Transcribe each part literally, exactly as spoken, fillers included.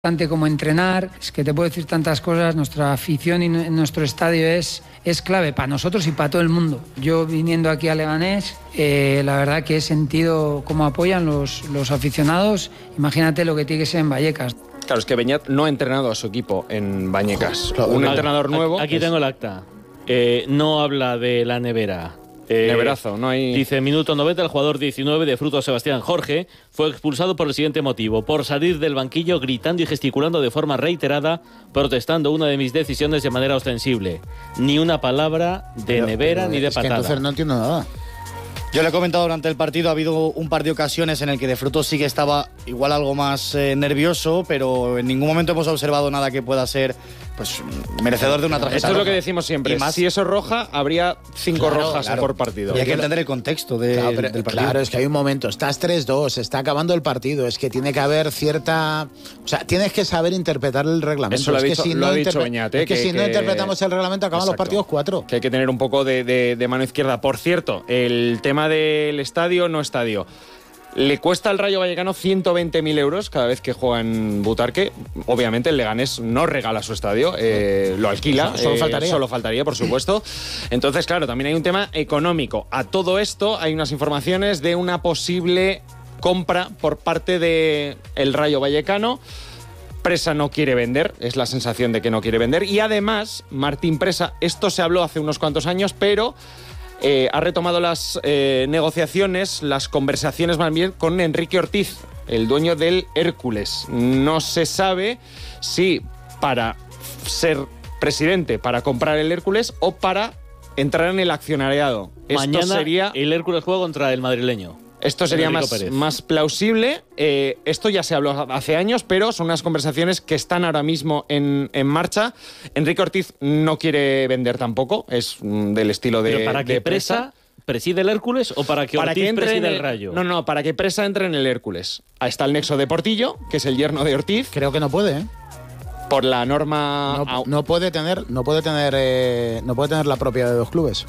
Como entrenar, es que te puedo decir tantas cosas. Nuestra afición y nuestro estadio es, es clave para nosotros y para todo el mundo. Yo viniendo aquí a Leganés, eh, la verdad que he sentido cómo apoyan los, los aficionados. Imagínate lo que tiene que ser en Vallecas. Claro, es que Beñat no ha entrenado a su equipo en Vallecas. Claro, un aquí, entrenador nuevo. Aquí es... tengo el acta. Eh, no habla de la nevera. Eh, Neverazo, no hay... Dice, minuto noventa, el jugador diecinueve de Frutos, Sebastián Jorge, fue expulsado por el siguiente motivo: por salir del banquillo gritando y gesticulando de forma reiterada, protestando una de mis decisiones de manera ostensible. Ni una palabra de pero, nevera pero ni de es patada. Que entonces no entiendo nada. Yo le he comentado durante el partido, ha habido un par de ocasiones en el que De Frutos sí que estaba igual algo más eh, nervioso, pero en ningún momento hemos observado nada que pueda ser pues merecedor de una tarjeta Esto es roja. lo que decimos siempre. Y más, si eso es roja, habría cinco claro, rojas claro. por partido. Y hay que entender el contexto de, claro, pero, del partido. claro, es que hay un momento, estás tres dos, está acabando el partido, es que tiene que haber cierta... O sea, tienes que saber interpretar el reglamento. Eso lo ha es dicho, que si lo no ha dicho interpre... Beñat, ¿eh? Es que, que si que... no interpretamos el reglamento acaban Exacto. los partidos cuatro. Que hay que tener un poco de, de, de mano izquierda. Por cierto, el tema del estadio, no estadio. Le cuesta al Rayo Vallecano ciento veinte mil euros cada vez que juega en Butarque. Obviamente el Leganés no regala su estadio, eh, lo alquila. Solo eh, faltaría. Solo faltaría, por supuesto. Entonces, claro, también hay un tema económico. A todo esto hay unas informaciones de una posible compra por parte del Rayo Vallecano. Presa no quiere vender, es la sensación de que no quiere vender. Y además, Martín Presa, esto se habló hace unos cuantos años, pero... Eh, ha retomado las eh, negociaciones, las conversaciones más bien con Enrique Ortiz, el dueño del Hércules. No se sabe si para ser presidente, para comprar el Hércules o para entrar en el accionariado. Mañana Esto sería, el Hércules juega contra el madrileño. esto sería más, más plausible. Eh, esto ya se habló hace años, pero son unas conversaciones que están ahora mismo en, en marcha. Enrique Ortiz no quiere vender tampoco, es mm, del estilo de, ¿Pero para que de Presa, Presa preside el Hércules o para que para Ortiz que entre preside en el Rayo? No, no, para que Presa entre en el Hércules. Ahí está el nexo de Portillo, que es el yerno de Ortiz. Creo que no puede, ¿eh? Por la norma... No, no puede tener, no puede tener, eh, no puede tener la propiedad de dos clubes.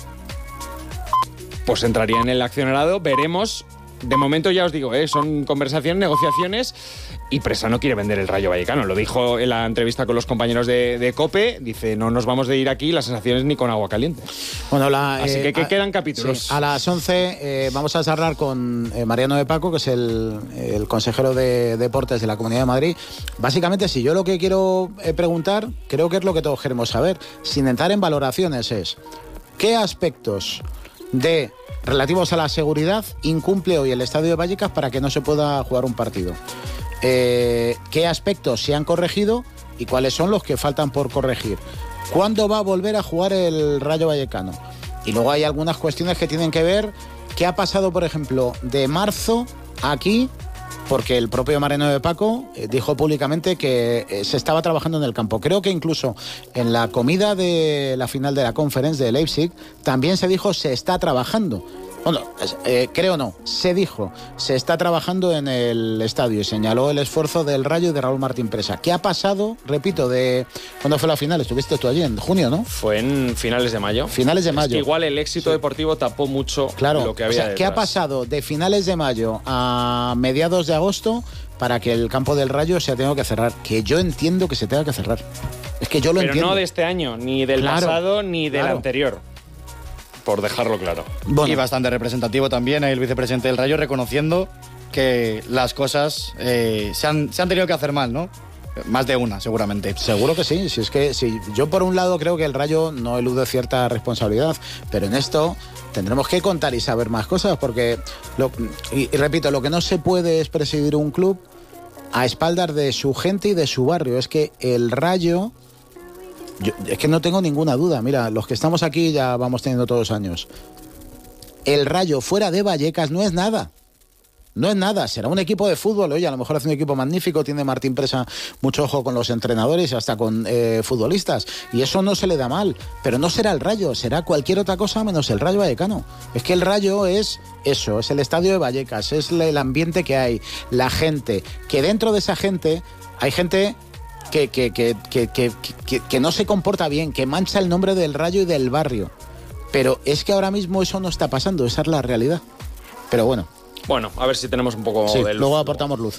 Pues entraría en el accionariado, veremos. De momento ya os digo, ¿eh? Son conversaciones, negociaciones, y Presa no quiere vender el Rayo Vallecano. Lo dijo en la entrevista con los compañeros de, de COPE, dice, no nos vamos de ir aquí las sensaciones ni con agua caliente. Bueno, la, Así eh, que, que a, quedan capítulos. Sí, a las once eh, vamos a charlar con eh, Mariano de Paco, que es el, el consejero de Deportes de la Comunidad de Madrid. Básicamente, si yo lo que quiero eh, preguntar, creo que es lo que todos queremos saber, sin entrar en valoraciones, es ¿qué aspectos de relativos a la seguridad incumple hoy el Estadio de Vallecas para que no se pueda jugar un partido? Eh, ¿Qué aspectos se han corregido y cuáles son los que faltan por corregir? ¿Cuándo va a volver a jugar el Rayo Vallecano? Y luego hay algunas cuestiones que tienen que ver qué ha pasado, por ejemplo, de marzo aquí, porque el propio Mariano de Paco eh, dijo públicamente que eh, se estaba trabajando en el campo. Creo que incluso en la comida de la final de la Conference de Leipzig también se dijo se está trabajando. Bueno, eh, creo no, se dijo, se está trabajando en el estadio y señaló el esfuerzo del Rayo y de Raúl Martín Presa. ¿Qué ha pasado, repito, de cuándo fue la final? Estuviste tú allí en junio, ¿no? Fue en finales de mayo. Finales de mayo. Es que igual el éxito sí. deportivo tapó mucho claro, lo que había o sea, detrás. ¿qué ha pasado de finales de mayo a mediados de agosto para que el campo del Rayo se tenga que cerrar? Que yo entiendo que se tenga que cerrar. Es que yo lo Pero entiendo. Pero no de este año, ni del claro, pasado, ni del claro. anterior. Por dejarlo claro. Bueno. Y bastante representativo también el vicepresidente del Rayo reconociendo que las cosas eh, se, han, se han tenido que hacer mal, ¿no? Más de una, seguramente. Seguro que sí. Si es que si yo por un lado creo que el Rayo no elude cierta responsabilidad, pero en esto tendremos que contar y saber más cosas, porque lo, y, y repito, lo que no se puede es presidir un club a espaldas de su gente y de su barrio. Es que el Rayo, yo, es que no tengo ninguna duda. Mira, los que estamos aquí ya vamos teniendo todos años. El Rayo fuera de Vallecas no es nada. No es nada, será un equipo de fútbol, oye, a lo mejor hace un equipo magnífico, tiene Martín Presa mucho ojo con los entrenadores y hasta con eh, futbolistas, y eso no se le da mal, pero no será el Rayo, será cualquier otra cosa menos el Rayo Vallecano. Es que el Rayo es eso, es el estadio de Vallecas, es el ambiente que hay, la gente, que dentro de esa gente hay gente que, que, que, que, que, que, que no se comporta bien, que mancha el nombre del Rayo y del barrio, pero es que ahora mismo eso no está pasando, esa es la realidad. Pero bueno. Bueno, a ver si tenemos un poco sí, de luz. Luego aportamos luz.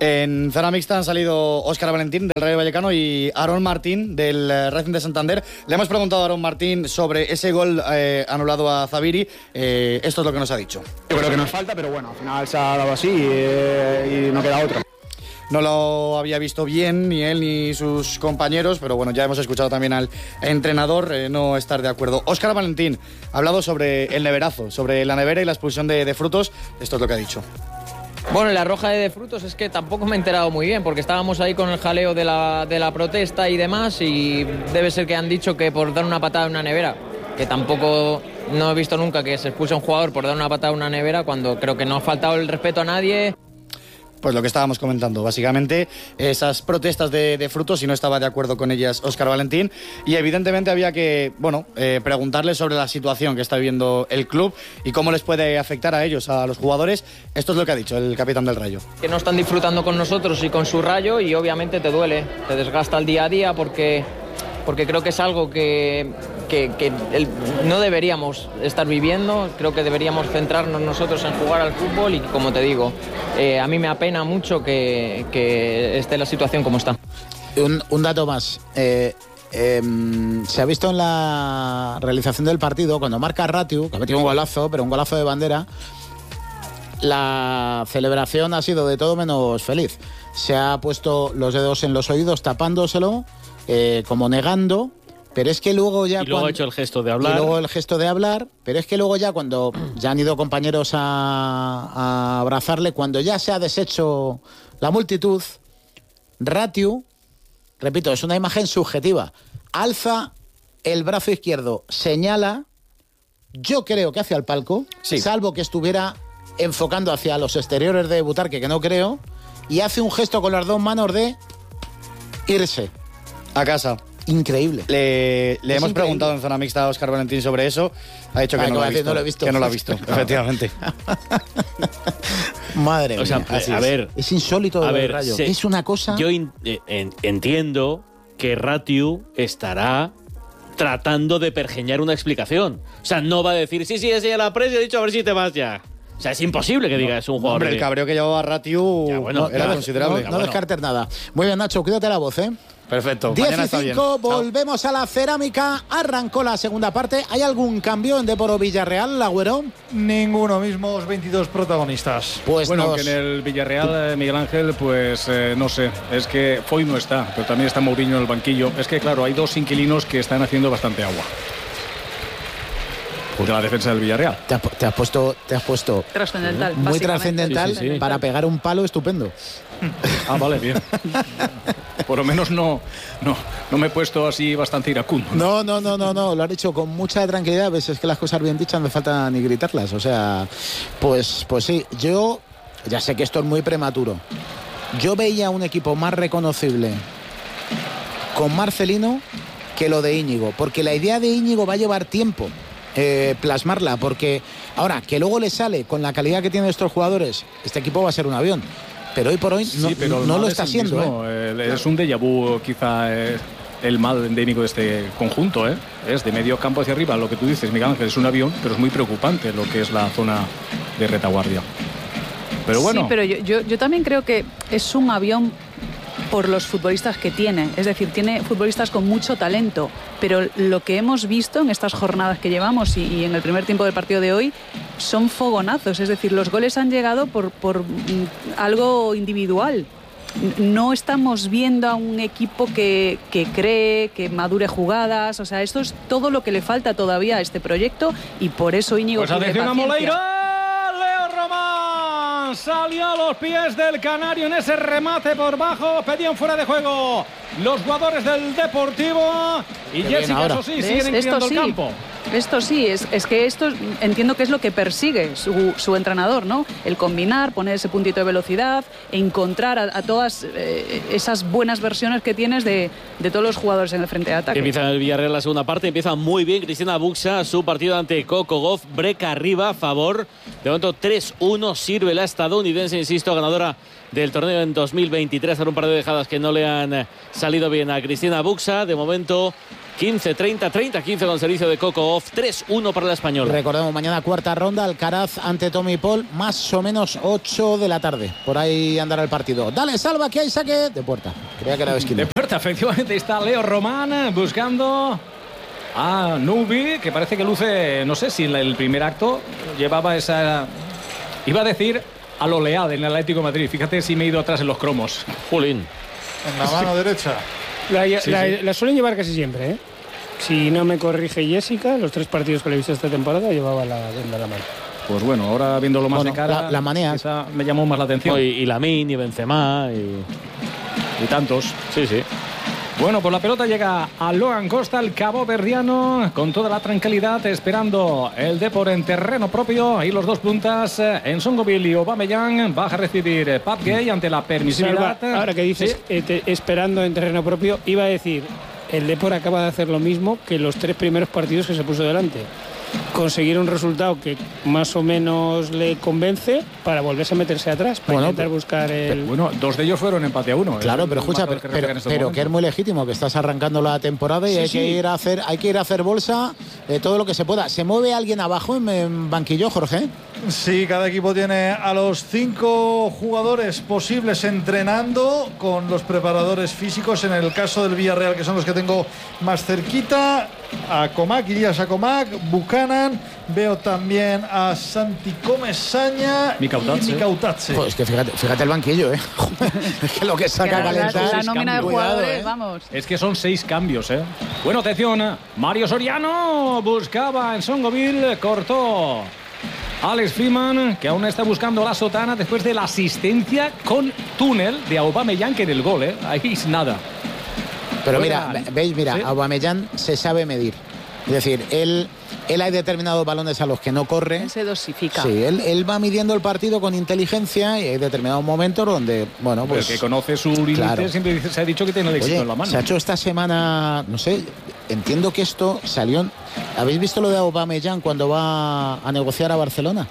En zona mixta han salido Óscar Valentín del Rayo Vallecano y Aarón Martín del Racing de Santander. Le hemos preguntado a Aarón Martín sobre ese gol eh, anulado a Zabiri. Eh, esto es lo que nos ha dicho. Yo creo que nos falta, pero bueno, al final se ha dado así y, eh, y no queda otro. No lo había visto bien ni él ni sus compañeros, pero bueno, ya hemos escuchado también al entrenador eh, no estar de acuerdo. Óscar Valentín ha hablado sobre el neverazo, sobre la nevera y la expulsión de, de Frutos. Esto es lo que ha dicho. Bueno, la roja de Frutos es que tampoco me he enterado muy bien, porque estábamos ahí con el jaleo de la, de la protesta y demás, y debe ser que han dicho que por dar una patada en una nevera, que tampoco no he visto nunca que se expulse a un jugador por dar una patada en una nevera, cuando creo que no ha faltado el respeto a nadie. Pues lo que estábamos comentando, básicamente esas protestas de, de Frutos, y no estaba de acuerdo con ellas Óscar Valentín, y evidentemente había que, bueno, eh, preguntarle sobre la situación que está viviendo el club y cómo les puede afectar a ellos, a los jugadores. Esto es lo que ha dicho el capitán del Rayo. Que no están disfrutando con nosotros y con su Rayo, y obviamente te duele, te desgasta el día a día, porque, porque creo que es algo que, que, que el, no deberíamos estar viviendo. Creo que deberíamos centrarnos nosotros en jugar al fútbol, y como te digo, eh, a mí me apena mucho que, que esté la situación como está. Un, un dato más. Eh, eh, se ha visto en la realización del partido, cuando marca Ratiu, que ha metido un golazo, pero un golazo de bandera, la celebración ha sido de todo menos feliz. Se ha puesto los dedos en los oídos tapándoselo, eh, como negando. Pero es que luego ya... Y luego cuando, ha hecho el gesto de hablar. Y luego el gesto de hablar, pero es que luego ya cuando ya han ido compañeros a, a abrazarle, cuando ya se ha deshecho la multitud, Ratiu, repito, es una imagen subjetiva, alza el brazo izquierdo, señala, yo creo que hacia el palco, sí, salvo que estuviera enfocando hacia los exteriores de Butarque, que no creo, y hace un gesto con las dos manos de irse. A casa. Increíble. Le, le hemos increíble. preguntado en zona mixta a Óscar Valentín sobre eso. Ha dicho que, Ay, no, no, lo ha visto, no lo he visto. que no lo ha visto, efectivamente. Madre O sea, mía. a Así ver, es. Es insólito a del ver, Rayo. se- Es una cosa... Yo in- eh, en- entiendo que Ratiu estará tratando de pergeñar una explicación. O sea, no va a decir, sí, sí, ese ya la presa, he dicho a ver si te vas ya. O sea, es imposible que diga, es un jugador. Hombre, de- el cabreo que llevaba Ratiu Ya, bueno, no, era no, considerable. No, no descartes nada. Muy bien, Nacho, cuídate la voz, ¿eh? Perfecto. diez Mañana y está bien. cinco, Chao. volvemos a la cerámica. Arrancó la segunda parte. ¿Hay algún cambio en Depor Villarreal, Agüero? Ninguno, mismos veintidós protagonistas. Pues Bueno, nos- que en el Villarreal, eh, Miguel Ángel, pues eh, no sé, es que Foy no está, pero también está Mourinho en el banquillo. Es que claro, hay dos inquilinos que están haciendo bastante agua de la defensa del Villarreal. te, has, pu- te has puesto, te has puesto Trascendental. muy básicamente. trascendental Sí, sí, sí. para pegar un palo estupendo. Ah, vale, bien. Por lo menos no, no, no me he puesto así bastante iracundo. No, no, no, no, no, lo han hecho con mucha tranquilidad. Ves, es que las cosas bien dichas no hace falta ni gritarlas. O sea, pues, pues sí, yo ya sé que esto es muy prematuro. Yo veía un equipo más reconocible con Marcelino que lo de Íñigo, porque la idea de Íñigo va a llevar tiempo eh, plasmarla, porque ahora que luego le sale con la calidad que tienen estos jugadores, este equipo va a ser un avión. Pero hoy por hoy no, Sí, pero el no mal lo es está el haciendo. mismo, ¿eh? eh, Es un déjà vu, quizá, eh, el mal endémico de este conjunto. ¿eh? Es de medio campo hacia arriba, lo que tú dices, Miguel Ángel, es un avión, pero es muy preocupante lo que es la zona de retaguardia. Pero bueno, Sí, pero yo, yo, yo también creo que es un avión por los futbolistas que tiene. Es decir, tiene futbolistas con mucho talento. Pero lo que hemos visto en estas jornadas que llevamos y, y en el primer tiempo del partido de hoy son fogonazos. Es decir, los goles han llegado por, por mm, algo individual. No estamos viendo a un equipo que, que cree, que madure jugadas. O sea, esto es todo lo que le falta todavía a este proyecto y por eso Íñigo pues pide atención a paciencia. Moleiro. Leo Román salió a los pies del canario en ese remate por bajo. Pedían fuera de juego los jugadores del Deportivo. Y Qué bien Jessica, ahora. eso sí, ¿Ves? siguen Esto inclinando sí. el campo. Esto sí, es, es que esto entiendo que es lo que persigue su, su entrenador, ¿no? El combinar, poner ese puntito de velocidad, encontrar a, a todas eh, esas buenas versiones que tienes de, de todos los jugadores en el frente de ataque. Empieza el Villarreal la segunda parte, empieza muy bien Cristina Buxa, su partido ante Coco Gauff, breca arriba, a favor. De momento tres uno, sirve la estadounidense, insisto, ganadora del torneo en dos mil veintitrés, por un par de dejadas que no le han salido bien a Cristina Buxa. De momento quince treinta, treinta quince con servicio de Coco Off, tres uno para la Española. Recordemos, mañana cuarta ronda, Alcaraz ante Tommy Paul, más o menos ocho de la tarde. Por ahí andará el partido. Dale, Salva, que hay saque de puerta. Creía que era de esquina. De puerta, efectivamente, está Leo Román buscando a Nubi, que parece que luce, no sé si en el primer acto llevaba esa... Iba a decir a lo leal en el Atlético de Madrid. Fíjate si me he ido atrás en los cromos. Jolín. En la mano derecha. La, Sí, la, sí. la suelen llevar casi siempre, ¿eh? Si no me corrige Jessica, los tres partidos que le he visto esta temporada llevaba la venda a la mano. Pues bueno, ahora viéndolo más Bueno, de cara, la- la maneas. quizá me llamó más la atención. Y, y Lamine, y Benzema, y... Y tantos. Sí, sí. Bueno, pues la pelota llega a Logan Costa, el caboverdiano, con toda la tranquilidad, esperando el Depor en terreno propio. Y los dos puntas, eh, en Songoville y Aubameyang, va a recibir eh, Pat Gay ante la permisividad. Salva, ahora que dices, Sí. eh, te- esperando en terreno propio, iba a decir, el Depor acaba de hacer lo mismo que los tres primeros partidos que se puso delante. Conseguir un resultado que más o menos le convence para volverse a meterse atrás, para Bueno, intentar pero- buscar el... Bueno, dos de ellos fueron empate a uno. Claro, El pero escucha, marcador pero, que refleja pero, en estos pero que es momentos. muy legítimo, que estás arrancando la temporada y Sí, hay sí. que ir a hacer, hay que ir a hacer bolsa eh, todo lo que se pueda. ¿Se mueve alguien abajo en, en banquillo, Jorge? Sí, cada equipo tiene a los cinco jugadores posibles entrenando con los preparadores físicos. En el caso del Villarreal, que son los que tengo más cerquita, a Comac, irías a Comac, Buchanan, veo también a Santi Comesaña y Mikautadze. Mikautadze. Pues que fíjate, fíjate el banquillo, ¿eh? es que lo que saca la, a la- calentar. la nómina de Cuidado, jugadores, ¿eh? vamos. Es que son seis cambios, ¿eh? Bueno, atención. Mario Soriano buscaba en Songoville, cortó Alex Freeman, que aún está buscando la sotana después de la asistencia con túnel de Aubameyang en el gol, ¿eh? Ahí es nada. Pero Juega- mira, ve- veis, mira, ¿Sí? Aubameyang se sabe medir. Es decir, él, él hay determinados balones a los que no corre. Él se dosifica. Sí, él, él va midiendo el partido con inteligencia y hay determinados momentos donde, bueno, Pues pues... el que conoce su límite claro. siempre dice- se ha dicho que tiene el éxito Oye, en la mano. se ha hecho esta semana, no sé, entiendo que esto salió... en- ¿Habéis visto lo de Aubameyang cuando va a negociar a Barcelona?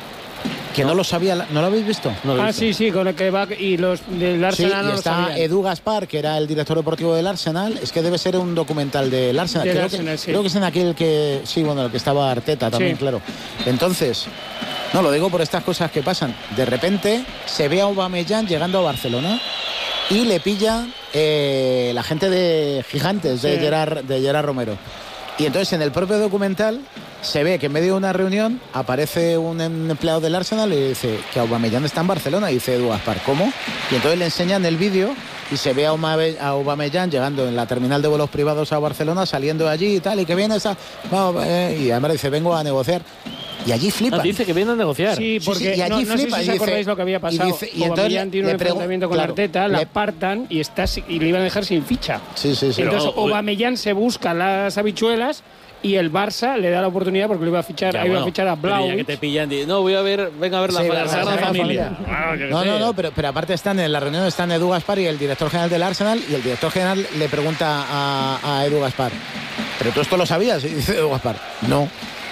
Que no, lo sabía, ¿no lo habéis visto? No lo he Ah, visto. sí, sí, con el que va y los del Sí, Arsenal y no lo está sabían. Edu Gaspar, que era el director deportivo del Arsenal. Es que debe ser un documental del Arsenal. Del creo, Arsenal, que, sí. creo que es en aquel que... Sí, bueno, el que estaba Arteta también, Sí. claro. Entonces, no, lo digo por estas cosas que pasan. De repente se ve a Aubameyang llegando a Barcelona y le pilla eh, la gente de Gigantes, de, Sí. Gerard, de Gerard Romero. Y entonces en el propio documental se ve que en medio de una reunión aparece un empleado del Arsenal y le dice que Aubameyang está en Barcelona. Y dice Edu Gaspar, ¿cómo? Y entonces le enseñan el vídeo y se ve a Aubame- a Aubameyang llegando en la terminal de vuelos privados a Barcelona, saliendo de allí y tal, y que viene esa... vamos, eh, y además dice, vengo a negociar. Y allí flipa. Ah, dice que viene a negociar. Sí, Sí, porque sí, y allí no, no sé flipa si y os dice- acordáis lo que había y pasado. dice- y entonces Aubameyang le- tiene le un pregu- enfrentamiento con claro, Arteta, le- la apartan y, está, si- y le iban a dejar sin ficha. Sí, sí, sí. Entonces Pero, Aubameyang se busca las habichuelas y el Barça le da la oportunidad porque le iba a fichar, Ya, iba bueno, a, fichar a pero ya que Blauwich. te pillan, di- no, voy a ver, venga a ver la, Sí, la la Sagrada Sagrada Familia. Familia. Ah, yo qué No, sé. no, no, pero, pero aparte están en la reunión, están Edu Gaspar y el director general del Arsenal, y el director general le pregunta a, a Edu Gaspar, ¿pero tú esto lo sabías? Y dice Edu Gaspar, no.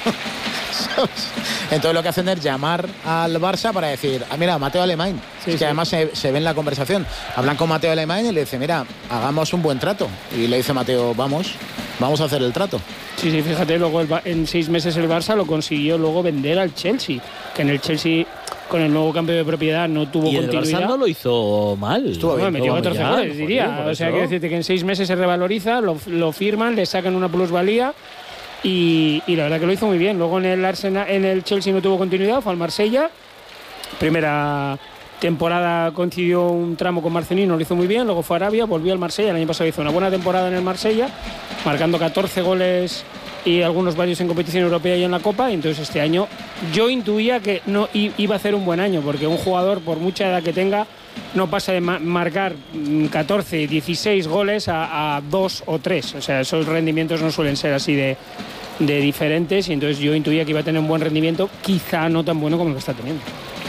¿Sabes? Entonces lo que hacen es llamar al Barça para decir, ah, mira, Mateo Alemán, Sí, es que sí. además se, se ve en la conversación, hablan con Mateo Alemán y le dice, mira, hagamos un buen trato. Y le dice Mateo, vamos, vamos a hacer el trato. Sí, sí, fíjate, luego el Ba- en seis meses el Barça lo consiguió luego vender al Chelsea, que en el Chelsea con el nuevo cambio de propiedad no tuvo Y el continuidad. Barça no lo hizo mal. Estuvo Bueno, bien, metió catorce Aubameyang, goles, diría. joder, por O sea, eso. quiero decirte que en seis meses se revaloriza, lo, lo firman, le sacan una plusvalía y, y la verdad que lo hizo muy bien. Luego en el Arsenal, en el Chelsea no tuvo continuidad, fue al Marsella. Primera temporada coincidió un tramo con Marcelino, lo hizo muy bien. Luego fue a Arabia, volvió al Marsella. El año pasado hizo una buena temporada en el Marsella, marcando catorce goles y algunos varios en competición europea y en la Copa. Y entonces este año yo intuía que no i- iba a hacer un buen año, porque un jugador, por mucha edad que tenga, no pasa de ma- marcar mm, catorce, dieciséis goles a, a dos o tres. O sea, esos rendimientos no suelen ser así de, de diferentes. Y entonces yo intuía que iba a tener un buen rendimiento, quizá no tan bueno como el que está teniendo.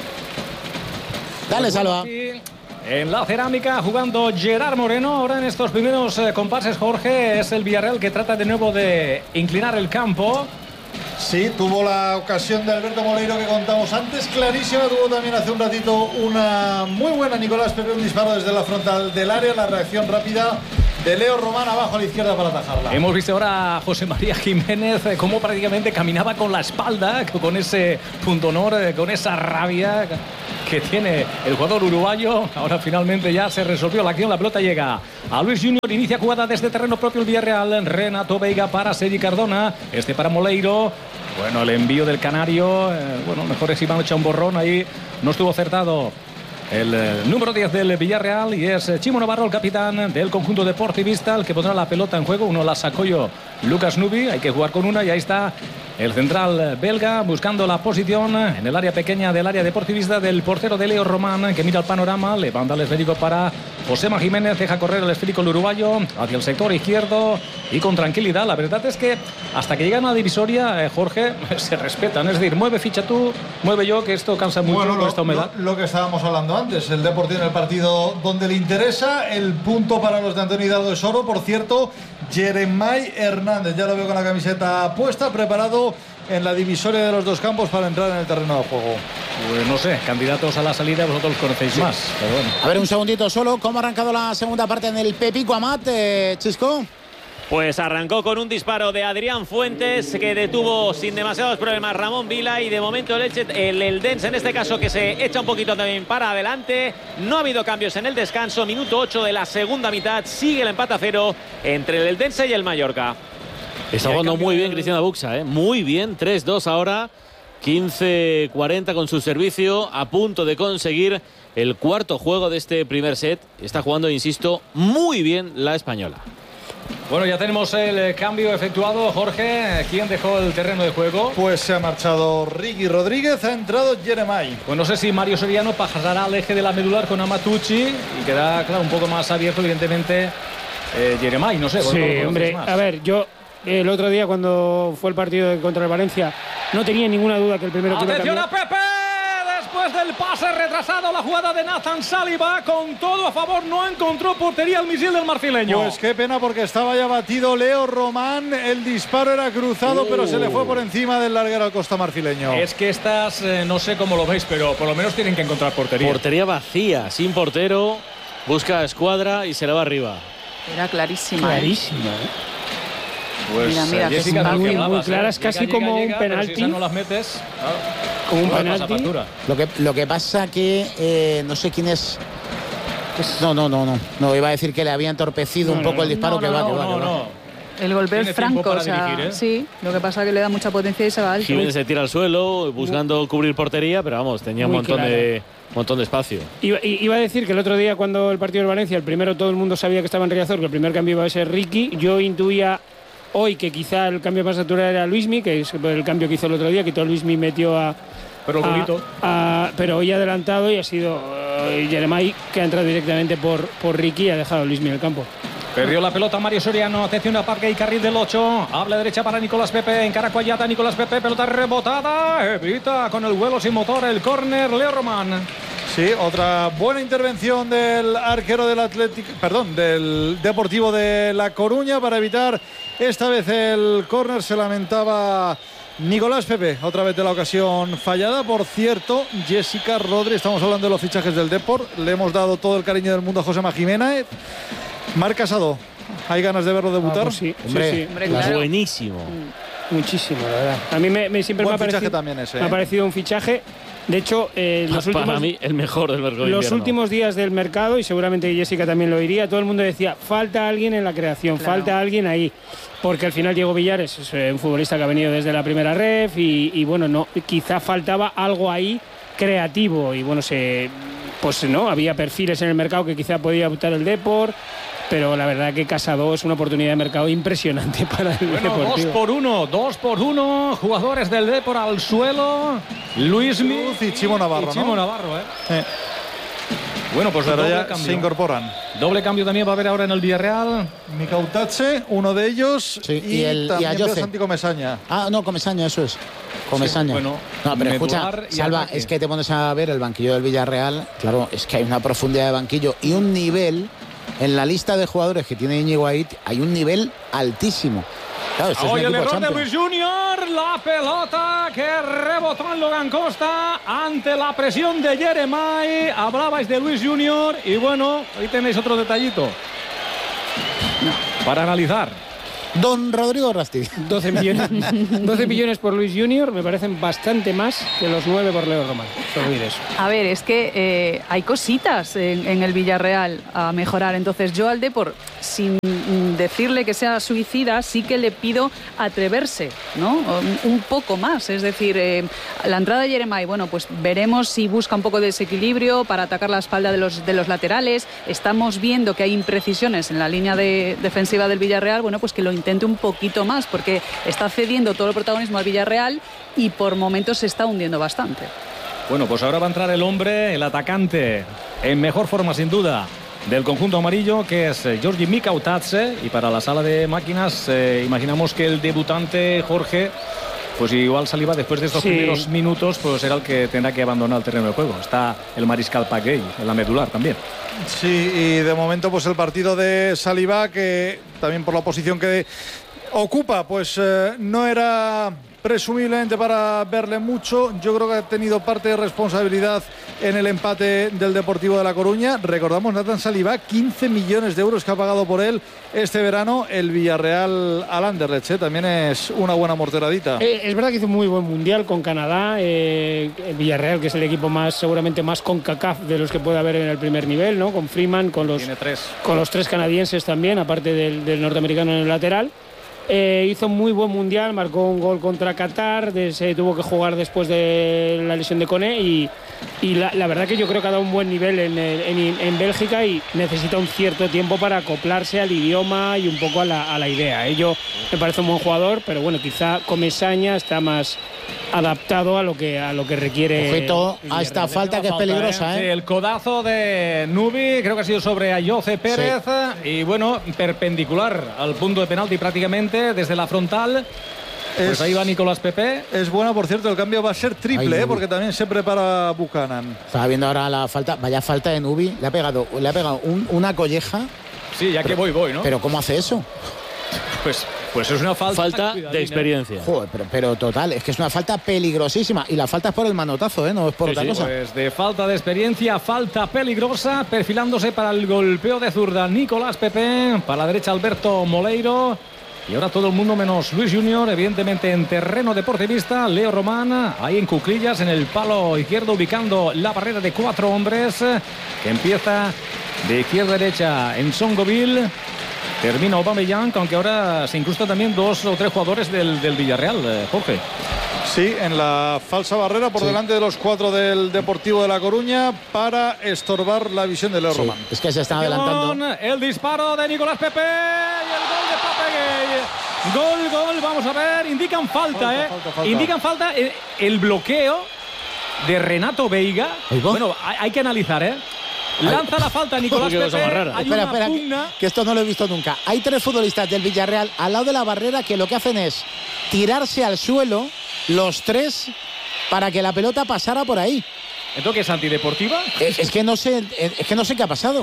Dale, Salva. En la cerámica jugando Gerard Moreno. Ahora en estos primeros eh, compases, Jorge, es el Villarreal que trata de nuevo de inclinar el campo. Sí, tuvo la ocasión de Alberto Moleiro que contamos antes, clarísima. Tuvo también hace un ratito una muy buena Nicolás Pepe, un disparo desde la frontal del área. La reacción rápida de Leo Román abajo a la izquierda para atajarla. Hemos visto ahora a José María Jiménez eh, cómo prácticamente caminaba con la espalda, con ese punto honor, eh, con esa rabia que tiene el jugador uruguayo. Ahora finalmente ya se resolvió la acción, la pelota llega a Luis Junior, inicia jugada desde terreno propio el Villarreal. Renato Veiga para Sergi Cardona, este para Moleiro. Bueno, el envío del Canario, eh, bueno, mejor es Iván echa un borrón ahí, no estuvo acertado el eh, número diez del Villarreal, y es Chimo Navarro, el capitán del conjunto deportivista, el que pondrá la pelota en juego. Uno la sacó yo, Lucas Nubi, hay que jugar con una, y ahí está el central belga buscando la posición en el área pequeña del área deportivista del portero de Leo Román, que mira el panorama, levanta el esférico para Josema Jiménez, deja correr el esférico el uruguayo hacia el sector izquierdo y con tranquilidad. La verdad es que hasta que llegan a la divisoria, eh, Jorge, se respetan, es decir, mueve ficha tú, mueve yo, que esto cansa mucho bueno, con lo, esta humedad. Lo, lo que estábamos hablando antes, el Deportivo en el partido donde le interesa, el punto para los de Antonio Hidalgo de Soro. Por cierto, Jeremai Hernández, ya lo veo con la camiseta puesta, preparado en la divisoria de los dos campos para entrar en el terreno de juego. Pues no sé, candidatos a la salida vosotros los conocéis sí. más. Pero bueno. A ver, un segundito solo, ¿cómo ha arrancado la segunda parte en el Pepico Amat, eh, Chisco? Pues arrancó con un disparo de Adrián Fuentes que detuvo sin demasiados problemas Ramón Vila, y de momento el, el, el Dens en este caso que se echa un poquito también para adelante. No ha habido cambios en el descanso, minuto ocho de la segunda mitad, sigue el empate a cero entre el Eldense y el Mallorca. Está jugando muy bien Cristiana Buxa, ¿eh? Muy bien, tres dos ahora, quince cuarenta con su servicio, a punto de conseguir el cuarto juego de este primer set. Está jugando, insisto, muy bien la española. Bueno, ya tenemos el cambio efectuado. Jorge, ¿quién dejó el terreno de juego? Pues se ha marchado Ricky Rodríguez, ha entrado Jeremai. Pues no sé si Mario Soriano pasará al eje de la medular con Amatucci y queda, claro, un poco más abierto, evidentemente, eh, Jeremai, no sé. Sí, hombre, más. A ver, yo el otro día cuando fue el partido contra el Valencia no tenía ninguna duda que el primero que iba a ¡Atención a Pepe! Después del pase retrasado, la jugada de Nathan Saliba, con todo a favor, no encontró portería el misil del marfileño. Pues qué pena, porque estaba ya batido Leo Román, el disparo era cruzado, uh. pero se le fue por encima del larguero al costa marfileño. Es que estas, eh, no sé cómo lo veis, pero por lo menos tienen que encontrar portería. Portería vacía, sin portero, busca escuadra y se le va arriba. Era clarísima. Clarísima, ¿eh? Pues, mira, mira, que es muy, muy claras, ¿eh? Casi llega, como llega, un penalti. Si no las metes, claro, como un penalti. Lo que, lo que pasa que eh, no sé quién es. No, no, no, no. No, iba a decir que le había entorpecido no, un poco no, el disparo, no, que, no, va, no, que va, que va, no, que no. va. El golpeo es franco, o sea, dirigir, ¿eh? Sí, lo que pasa es que le da mucha potencia y se va alto. Jiménez se tira al suelo buscando cubrir portería, pero vamos, tenía un montón de, montón de espacio. Iba, iba a decir que el otro día cuando el partido del Valencia, el primero todo el mundo sabía que estaba en Riazor, que el primer cambio iba a ser Ricky. Yo intuía hoy que quizá el cambio más natural era Luismi, que es el cambio que hizo el otro día, quitó a Luismi y metió a... Pero bonito. A, a, pero hoy ha adelantado y ha sido uh, Jeremai, que ha entrado directamente por, por Ricky y ha dejado a Luismi en el campo. Perdió la pelota Mario Soriano, atención a Parque y carril del ocho, habla derecha para Nicolás Pepe, encara Cuayata, Nicolás Pepe, pelota rebotada, evita con el vuelo sin motor el córner Leo Román. Sí, otra buena intervención del arquero del Atlético, perdón, del Deportivo de La Coruña para evitar esta vez el córner. Se lamentaba Nicolás Pepe, otra vez de la ocasión fallada. Por cierto, Jessica Rodríguez, estamos hablando de los fichajes del Deport, le hemos dado todo el cariño del mundo a Josema Jiménez. Marc Casado, ¿hay ganas de verlo debutar? Ah, pues sí, hombre, sí, sí. Hombre, claro. Buenísimo. Muchísimo, la verdad. A mí me, me siempre Buen me ha, parecido, también ese, ¿eh? me ha parecido un fichaje. De hecho, eh, los para últimos, mí el mejor del mercado. Los invierno. últimos días del mercado, y seguramente Jessica también lo diría, todo el mundo decía, falta alguien en la creación, claro. falta alguien ahí. Porque al final Diego Villares es un futbolista que ha venido desde la primera ref y, y bueno, no, quizá faltaba algo ahí creativo. Y bueno, se, pues no, había perfiles en el mercado que quizá podía optar el Depor. Pero la verdad que Casado es una oportunidad de mercado impresionante para el bueno, Deportivo. Dos por uno, dos por uno. Jugadores del Depor al suelo. Luismi y Chimo Navarro. Y Chimo ¿no? Navarro, ¿eh? Eh. Bueno, pues pero ya cambio. se incorporan. Doble cambio también va a haber ahora en el Villarreal. Micautache, uno de ellos. Sí, y, y, el, también y a Santi Comesaña. Ah, no, Comesaña, eso es. Comesaña. Sí, bueno, no, pero escucha, Salva, es que te pones a ver el banquillo del Villarreal. Claro, es que hay una profundidad de banquillo y un nivel. En la lista de jugadores que tiene Íñigo Ait hay un nivel altísimo. Claro, este Hoy es el error Champions. de Luis Junior, la pelota que rebotó en Logan Costa ante la presión de Jeremai. Hablabais de Luis Junior y bueno, ahí tenéis otro detallito. Para analizar. Don Rodrigo Rasti. doce millones, doce millones por Luis Junior me parecen bastante más que los nueve por Leo Román. Solo diré eso. A ver, es que eh, hay cositas en, en el Villarreal a mejorar. Entonces yo al Depor, sin decirle que sea suicida, sí que le pido atreverse, ¿no? Un, un poco más. Es decir, eh, la entrada de Yeremay, bueno, pues veremos si busca un poco de desequilibrio para atacar la espalda de los, de los laterales. Estamos viendo que hay imprecisiones en la línea de, defensiva del Villarreal, bueno, pues que lo intente un poquito más, porque está cediendo todo el protagonismo al Villarreal y por momentos se está hundiendo bastante. Bueno, pues ahora va a entrar el hombre, el atacante, en mejor forma sin duda del conjunto amarillo, que es Giorgi Mikautadze, y para la sala de máquinas eh, imaginamos que el debutante Jorge, pues igual Saliba después de estos sí. primeros minutos pues será el que tendrá que abandonar el terreno de juego. Está el mariscal Paguey en la medular también. Sí, y de momento pues el partido de Saliba, que también por la posición que ocupa, pues eh, no era presumiblemente para verle mucho. Yo creo que ha tenido parte de responsabilidad en el empate del Deportivo de La Coruña. Recordamos, Nathan Saliba, quince millones de euros que ha pagado por él este verano el Villarreal al Anderlecht, ¿eh? También es una buena morteradita. Eh, es verdad que hizo un muy buen mundial con Canadá, eh, el Villarreal, que es el equipo más seguramente más CONCACAF de los que puede haber en el primer nivel, ¿no? Con Freeman, con los, con los tres canadienses también, aparte del, del norteamericano en el lateral. Eh, hizo un muy buen mundial, marcó un gol contra Qatar, de, se tuvo que jugar después de la lesión de Koné y, y la, la verdad que yo creo que ha dado un buen nivel en, en, en Bélgica y necesita un cierto tiempo para acoplarse al idioma y un poco a la, a la idea. ¿eh? Yo me parece un buen jugador, pero bueno, quizá Comesaña está más adaptado a lo que a lo que requiere. Ojito a esta falta que es peligrosa, ¿eh? Sí, el codazo de Nubi, creo que ha sido sobre Ayoce Pérez, sí. Y bueno, perpendicular al punto de penalti prácticamente desde la frontal. Pues es, ahí va Nicolás Pepe. Es buena, por cierto, el cambio va a ser triple, Ay, ¿eh? Porque también se prepara Buchanan. Estaba viendo ahora la falta, vaya falta de Nubi, le ha pegado, le ha pegado un, una colleja. Sí, ya pero, que voy, voy, ¿no? Pero ¿cómo hace eso? Pues, pues es una falta, falta de experiencia. Joder, pero, pero total, es que es una falta peligrosísima. Y la falta es por el manotazo, ¿eh? No es por sí, otra sí, cosa. Pues de falta de experiencia, falta peligrosa, perfilándose para el golpeo de zurda Nicolás Pepe, para la derecha Alberto Moleiro. Y ahora todo el mundo menos Luis Junior, evidentemente en terreno deportivista. Leo Román, ahí en cuclillas, en el palo izquierdo, ubicando la barrera de cuatro hombres, que empieza de izquierda a derecha en Songoville. Termina Aubameyang, aunque ahora se incrustan también dos o tres jugadores del, del Villarreal, eh, Jorge. Sí, en la falsa barrera por sí. delante de los cuatro del Deportivo de La Coruña para estorbar la visión de Leo sí. Román. Es que se están adelantando. El disparo de Nicolás Pepe y el gol de Pape Gay. Gol, gol, vamos a ver. Indican falta, falta, eh. falta, falta. Indican falta el, el bloqueo de Renato Veiga. Bueno, hay, hay que analizar, ¿eh? Lanza la falta Nicolás Pepe. Hay espera, espera, pugna. que, que esto no lo he visto nunca. Hay tres futbolistas del Villarreal al lado de la barrera que lo que hacen es tirarse al suelo, los tres, para que la pelota pasara por ahí. ¿Esto qué es antideportiva? Es, es que no sé, es que no sé qué ha pasado. O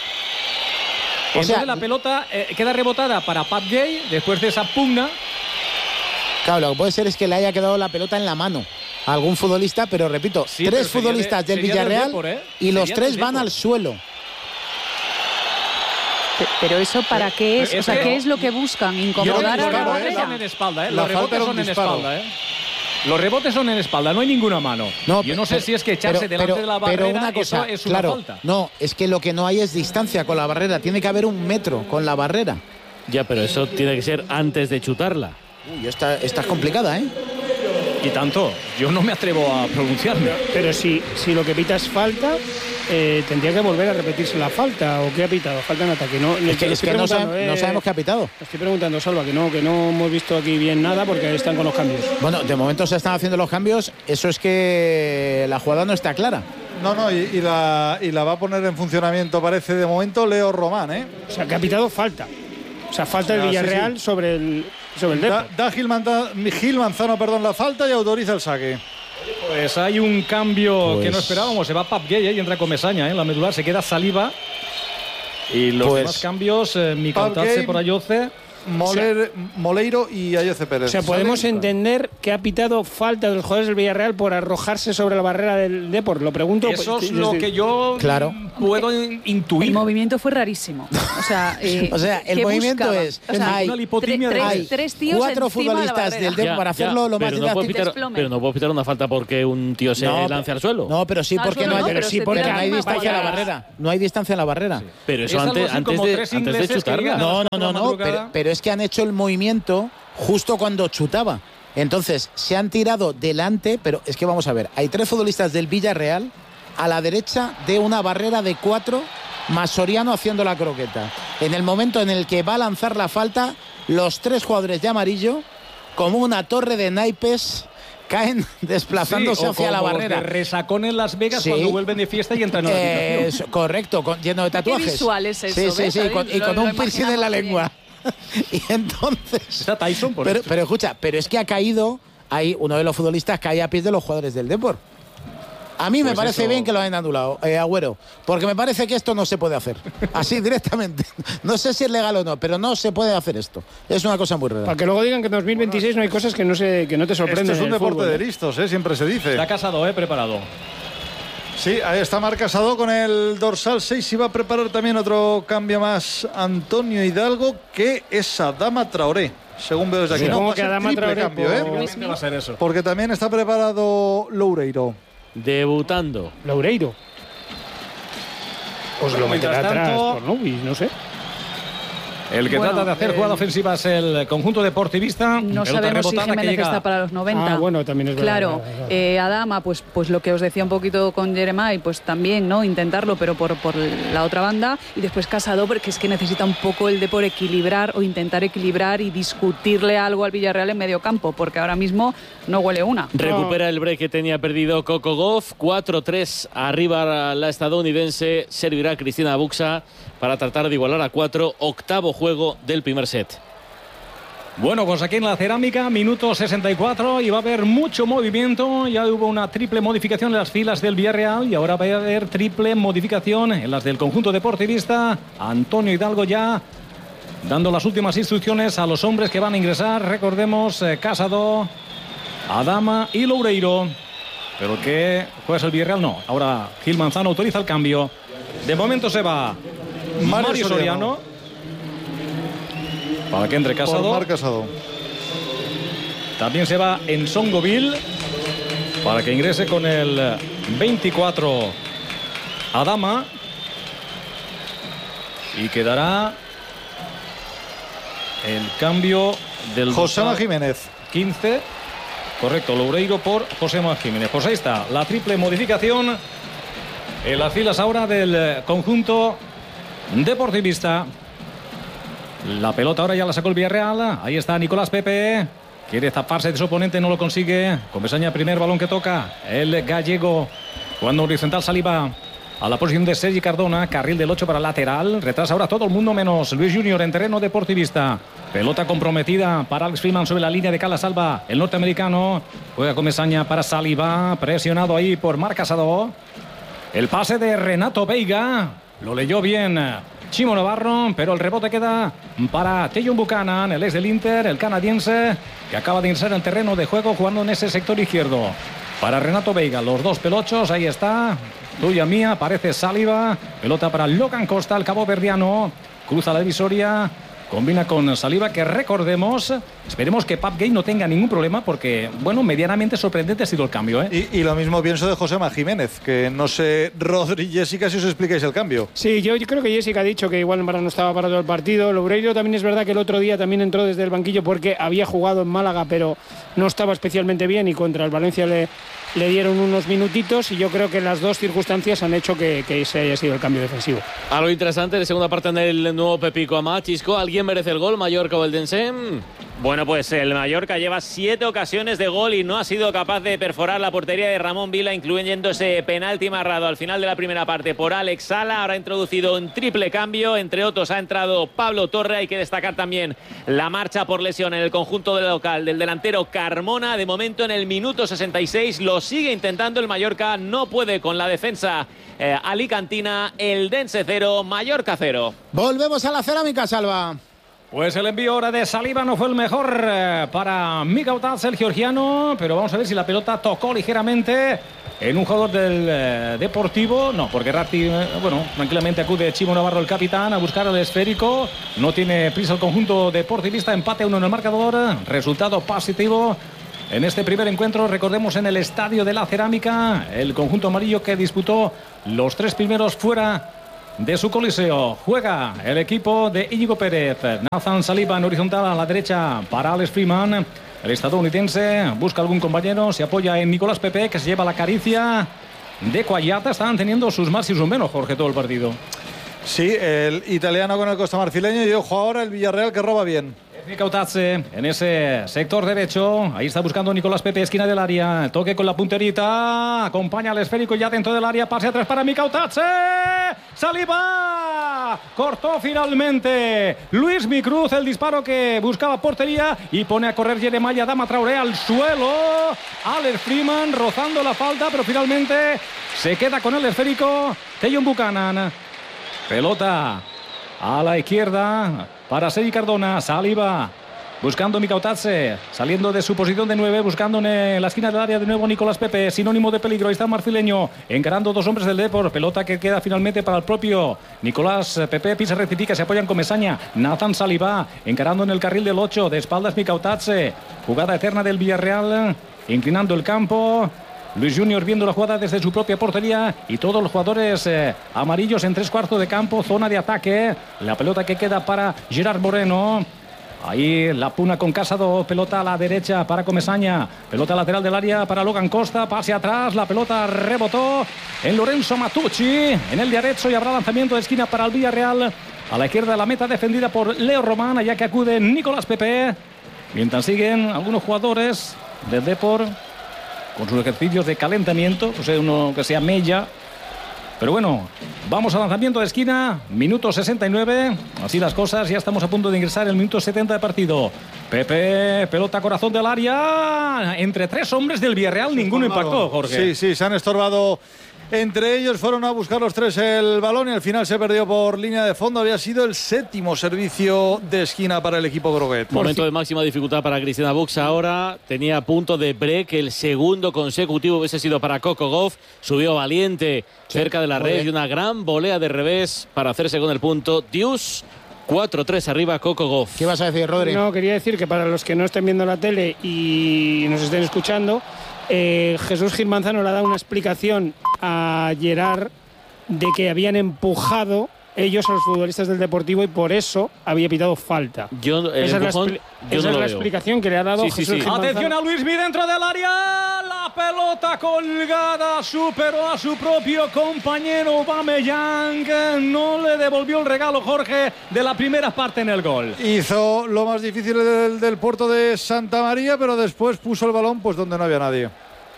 Entonces sea, la pelota eh, queda rebotada para Pat Gay después de esa pugna. Claro, lo que puede ser es que le haya quedado la pelota en la mano a algún futbolista, pero repito, sí, tres pero futbolistas de, del Villarreal del Depor, ¿eh? Y los tres van al suelo. Pero eso para qué es, es o sea, que, ¿qué es lo que buscan? ¿Incomodar a la barrera? Son en espalda, ¿eh? Los rebotes son en espalda, ¿eh? Los rebotes son en espalda, no hay ninguna mano. No, yo no sé pero, si es que echarse pero, delante pero, de la barrera, pero una cosa, eso es una claro, falta. No, es que lo que no hay es distancia con la barrera, tiene que haber un metro con la barrera. Ya, pero eso tiene que ser antes de chutarla. Uy, esta, esta es complicada, ¿eh? Y tanto, yo no me atrevo a pronunciarme. Pero si, si lo que pita es falta, eh, tendría que volver a repetirse la falta. ¿O qué ha pitado? Falta en ataque. No, es que, es que no, sabe, eh, no sabemos qué ha pitado. Estoy preguntando, Salva, que no, que no hemos visto aquí bien nada porque están con los cambios. Bueno, de momento se están haciendo los cambios. Eso es que la jugada no está clara. No, no, y, y, la, y la va a poner en funcionamiento, parece de momento, Leo Román, ¿eh? O sea, que ha pitado falta. O sea, falta el Villarreal sí, sí. sobre el... Sobre el da, da Gil, Manzano, Gil Manzano perdón, la falta y autoriza el saque. Pues hay un cambio pues... que no esperábamos. Se va Pap Gay ¿eh? y entra Comesaña. ¿eh? En la medular se queda Saliba. Y los pues... demás cambios, eh, Mikautadze por Ayoce. Moler, Moleiro y Ayoce Pérez. O sea, podemos ¿Sale? entender que ha pitado falta de los jugadores del Villarreal por arrojarse sobre la barrera del Depor. Lo pregunto. Eso pues, es lo que yo claro. puedo intuir. El movimiento fue rarísimo. O sea, eh, o sea el ¿qué movimiento buscaba? es O sea, hay, tre- tres, hay tres tíos cuatro encima de la futbolistas barrera. del Depor para hacerlo Ya, lo más pero no, puedo didáctico. pitar, pero no puedo pitar una falta porque un tío se No, lance al suelo. No, pero sí No, porque al no suelo hay, no, pero sí se porque tira no hay encima distancia en la para- barrera. No hay distancia en la barrera. Pero eso Es algo antes, así antes, como de, tres antes de ingleses que chutarla. llegan a No, no, por no, la no, madrugada. pero, pero es que han hecho el movimiento justo cuando chutaba. Entonces, se han tirado delante, pero es que vamos a ver, hay tres futbolistas del Villarreal a la derecha de una barrera de cuatro, más Soriano haciendo la croqueta. En el momento en el que va a lanzar la falta, los tres jugadores de amarillo, como una torre de naipes, caen desplazándose Sí, o hacia la como los barrera. de resacón en Las Vegas Sí. cuando vuelven de fiesta y entran a la Eh, habitación. es- correcto, con, lleno de tatuajes. visual es eso, Sí, sí, ¿ves? sí, Ahí con- y lo- con lo un piercing en la imaginamos lengua. Y entonces... Está Tyson por Pero, esto. pero escucha, pero es que ha caído ahí uno de los futbolistas cae a pies de los jugadores del Depor. A mí me Pues parece eso- bien que lo hayan anulado, eh, Agüero, porque me parece que esto no se puede hacer. Así directamente. No sé si es legal o no, pero no se puede hacer esto. Es una cosa muy rara. Para que luego digan que en dos mil veintiséis no hay cosas que no, se, que no te sorprenden. Esto es un en el deporte fútbol, de ¿eh? listos, ¿eh? Siempre se dice. Está Casado, eh, preparado. Sí, ahí está Marc Casado con el dorsal seis y va a preparar también otro cambio más Antonio Hidalgo, que es Adama Traoré. Según veo desde aquí. Sí, No, supongo va a que ser Adama triple Traoré cambio, por- ¿eh? Probablemente va a ser eso. Porque también está preparado Loureiro. Debutando. Laureiro. Pues lo Mientras meterá atrás tanto- por Nubis, no sé. El que Bueno, trata de hacer eh, jugada ofensiva es el conjunto deportivista. No Pelota sabemos si rebotada que Jiménez llega- está para los noventa. Ah, bueno, también es verdad, Claro, verdad, verdad. eh, Adama, pues, pues lo que os decía un poquito con Jeremai, pues también, ¿no? Intentarlo, pero por, por la otra banda. Y después Casado, porque es que necesita un poco el de por equilibrar o intentar equilibrar y discutirle algo al Villarreal en medio campo, porque ahora mismo no huele una. Recupera el break que tenía perdido Coco Gauff. cuatro tres arriba la estadounidense. Servirá Cristina Buxa para tratar de igualar a cuatro. Octavo juego del primer set. Bueno, pues aquí en la cerámica, minuto sesenta y cuatro, y va a haber mucho movimiento. Ya hubo una triple modificación en las filas del Villarreal y ahora va a haber triple modificación en las del conjunto deportivista. Antonio Hidalgo ya dando las últimas instrucciones a los hombres que van a ingresar. Recordemos, eh, Casado, Adama y Loureiro. Pero que juegas el Villarreal, no. Ahora Gil Manzano autoriza el cambio. De momento se va Mario Mario Soriano. Soriano. Para que entre Por Casado. Marc Casado. También se va en Songoville para que ingrese con el veinticuatro Adama. Y quedará el cambio del Josema Jiménez. quince. Correcto, Loureiro por Josema Jiménez. Pues ahí está, la triple modificación en las filas ahora del conjunto deportivista. La pelota ahora ya la sacó el Villarreal. Ahí está Nicolás Pepe. Quiere zafarse de su oponente, no lo consigue. Comesaña, primer balón que toca. El gallego. Jugando horizontal, Saliba. A la posición de Sergi Cardona. Carril del ocho para lateral. Retrasa ahora todo el mundo menos Luis Junior en terreno deportivista. Pelota comprometida para Alex Freeman sobre la línea de Cala Salva. El norteamericano. Juega Comesaña para Saliba. Presionado ahí por Marc Casado. El pase de Renato Veiga. Lo leyó bien Chimo Navarro, pero el rebote queda para Tejon Buchanan, el ex del Inter, el canadiense, que acaba de ingresar en terreno de juego jugando en ese sector izquierdo. Para Renato Veiga, los dos pelochos, ahí está. Tuya mía, aparece Saliba. Pelota para Logan Costa, el caboverdiano. Cruza la divisoria. Combina con Saliba, que recordemos, esperemos que Pape Gay no tenga ningún problema porque, bueno, medianamente sorprendente ha sido el cambio, ¿eh? Y, y lo mismo pienso de Josema Jiménez, que no sé, Rodri y Jessica, si os explicáis el cambio. Sí, yo, yo creo que Jessica ha dicho que igual no estaba para todo el partido. Loureiro también es verdad que el otro día también entró desde el banquillo porque había jugado en Málaga, pero no estaba especialmente bien y contra el Valencia le, le dieron unos minutitos y yo creo que las dos circunstancias han hecho que, que ese haya sido el cambio defensivo. A lo interesante de segunda parte en el nuevo Pepico Amat. Chisco, ¿alguien merece el gol? ¿Mallorca o el Dense? Bueno, pues el Mallorca lleva siete ocasiones de gol y no ha sido capaz de perforar la portería de Ramón Vila, incluyendo ese penalti marrado al final de la primera parte por Alex Sala. Ahora ha introducido un triple cambio, entre otros ha entrado Pablo Torre. Hay que destacar también la marcha por lesión en el conjunto del local del delantero Carmona. De momento en el minuto sesenta y seis lo sigue intentando el Mallorca, no puede con la defensa eh, alicantina. El Dense cero, Mallorca cero. Volvemos a la cerámica, Salva. Pues el envío ahora de Saliba no fue el mejor eh, para Mikautas, el georgiano, pero vamos a ver si la pelota tocó ligeramente en un jugador del eh, Deportivo. No, porque Ratti, eh, bueno, tranquilamente acude Chimo Navarro, el capitán, a buscar el esférico. No tiene prisa el conjunto deportivista, empate uno en el marcador, resultado positivo. En este primer encuentro, recordemos, en el Estadio de la Cerámica, el conjunto amarillo que disputó los tres primeros fuera de su coliseo. Juega el equipo de Íñigo Pérez. Nathan Saliba en horizontal a la derecha para Alex Freeman. El estadounidense busca algún compañero, se apoya en Nicolás Pepe, que se lleva la caricia de Coayata. Están teniendo sus más y sus menos, Jorge, todo el partido. Sí, el italiano con el costamarfileño, y ojo ahora el Villarreal, que roba bien. Mikautatze en ese sector derecho. Ahí está buscando Nicolás Pepe, esquina del área. Toque con la punterita. Acompaña al esférico ya dentro del área. Pase atrás para Mikautatze. Saliba. Cortó finalmente Luis Micruz el disparo que buscaba portería. Y pone a correr Jeremiah Dama Traoré al suelo. Alex Freeman rozando la falta, pero finalmente se queda con el esférico Tejon Buchanan. Pelota a la izquierda para Sergi Cardona. Saliba buscando Mikautatze, saliendo de su posición de nueve, buscando en la esquina del área de nuevo Nicolás Pepe, sinónimo de peligro. Ahí está el marfileño, encarando dos hombres del Depor. Pelota que queda finalmente para el propio Nicolás Pepe. Pisa, rectifica, se apoyan con Mesaña. Nathan Saliba encarando en el carril del ocho, de espaldas Mikautatze. Jugada eterna del Villarreal, inclinando el campo. Luis Junior viendo la jugada desde su propia portería, y todos los jugadores eh, amarillos en tres cuartos de campo, zona de ataque. La pelota que queda para Gerard Moreno. Ahí la puna con Casado, pelota a la derecha para Comesaña, pelota lateral del área para Logan Costa, pase atrás, la pelota rebotó en Lorenzo Matucci, en el derecho, y habrá lanzamiento de esquina para el Villarreal. A la izquierda la meta defendida por Leo Román, allá que acude Nicolás Pepe, mientras siguen algunos jugadores del Depor con sus ejercicios de calentamiento, o sea, uno que sea Mella. Pero bueno, vamos al lanzamiento de esquina, minuto sesenta y nueve, así las cosas, ya estamos a punto de ingresar el minuto setenta de partido. Pepe, pelota corazón del área, entre tres hombres del Villarreal, ninguno impactó, Jorge. Sí, sí, se han estorbado. Entre ellos fueron a buscar los tres el balón y al final se perdió por línea de fondo. Había sido el séptimo servicio de esquina para el equipo Groguet. Momento de máxima dificultad para Cristina Bux ahora. Tenía punto de break, el segundo consecutivo hubiese sido para Coco Gauff. Subió valiente cerca de la red y una gran volea de revés para hacerse con el punto. Dius, cuatro tres arriba Coco Gauff. ¿Qué vas a decir, Rodri? No, quería decir que para los que no estén viendo la tele y nos estén escuchando, Eh, Jesús Gil Manzano le ha dado una explicación a Gerard de que habían empujado ellos a los futbolistas del Deportivo y por eso había pitado falta. Yo, esa es la, empujón, esa yo no es la lo explicación que le ha dado sí, sí, Jesús sí. Gil Manzano. Atención a Luismi dentro del área, la pelota colgada, superó a su propio compañero Aubameyang, no le devolvió el regalo, Jorge, de la primera parte en el gol. Hizo lo más difícil del, del puerto de Santa María, pero después puso el balón pues donde no había nadie.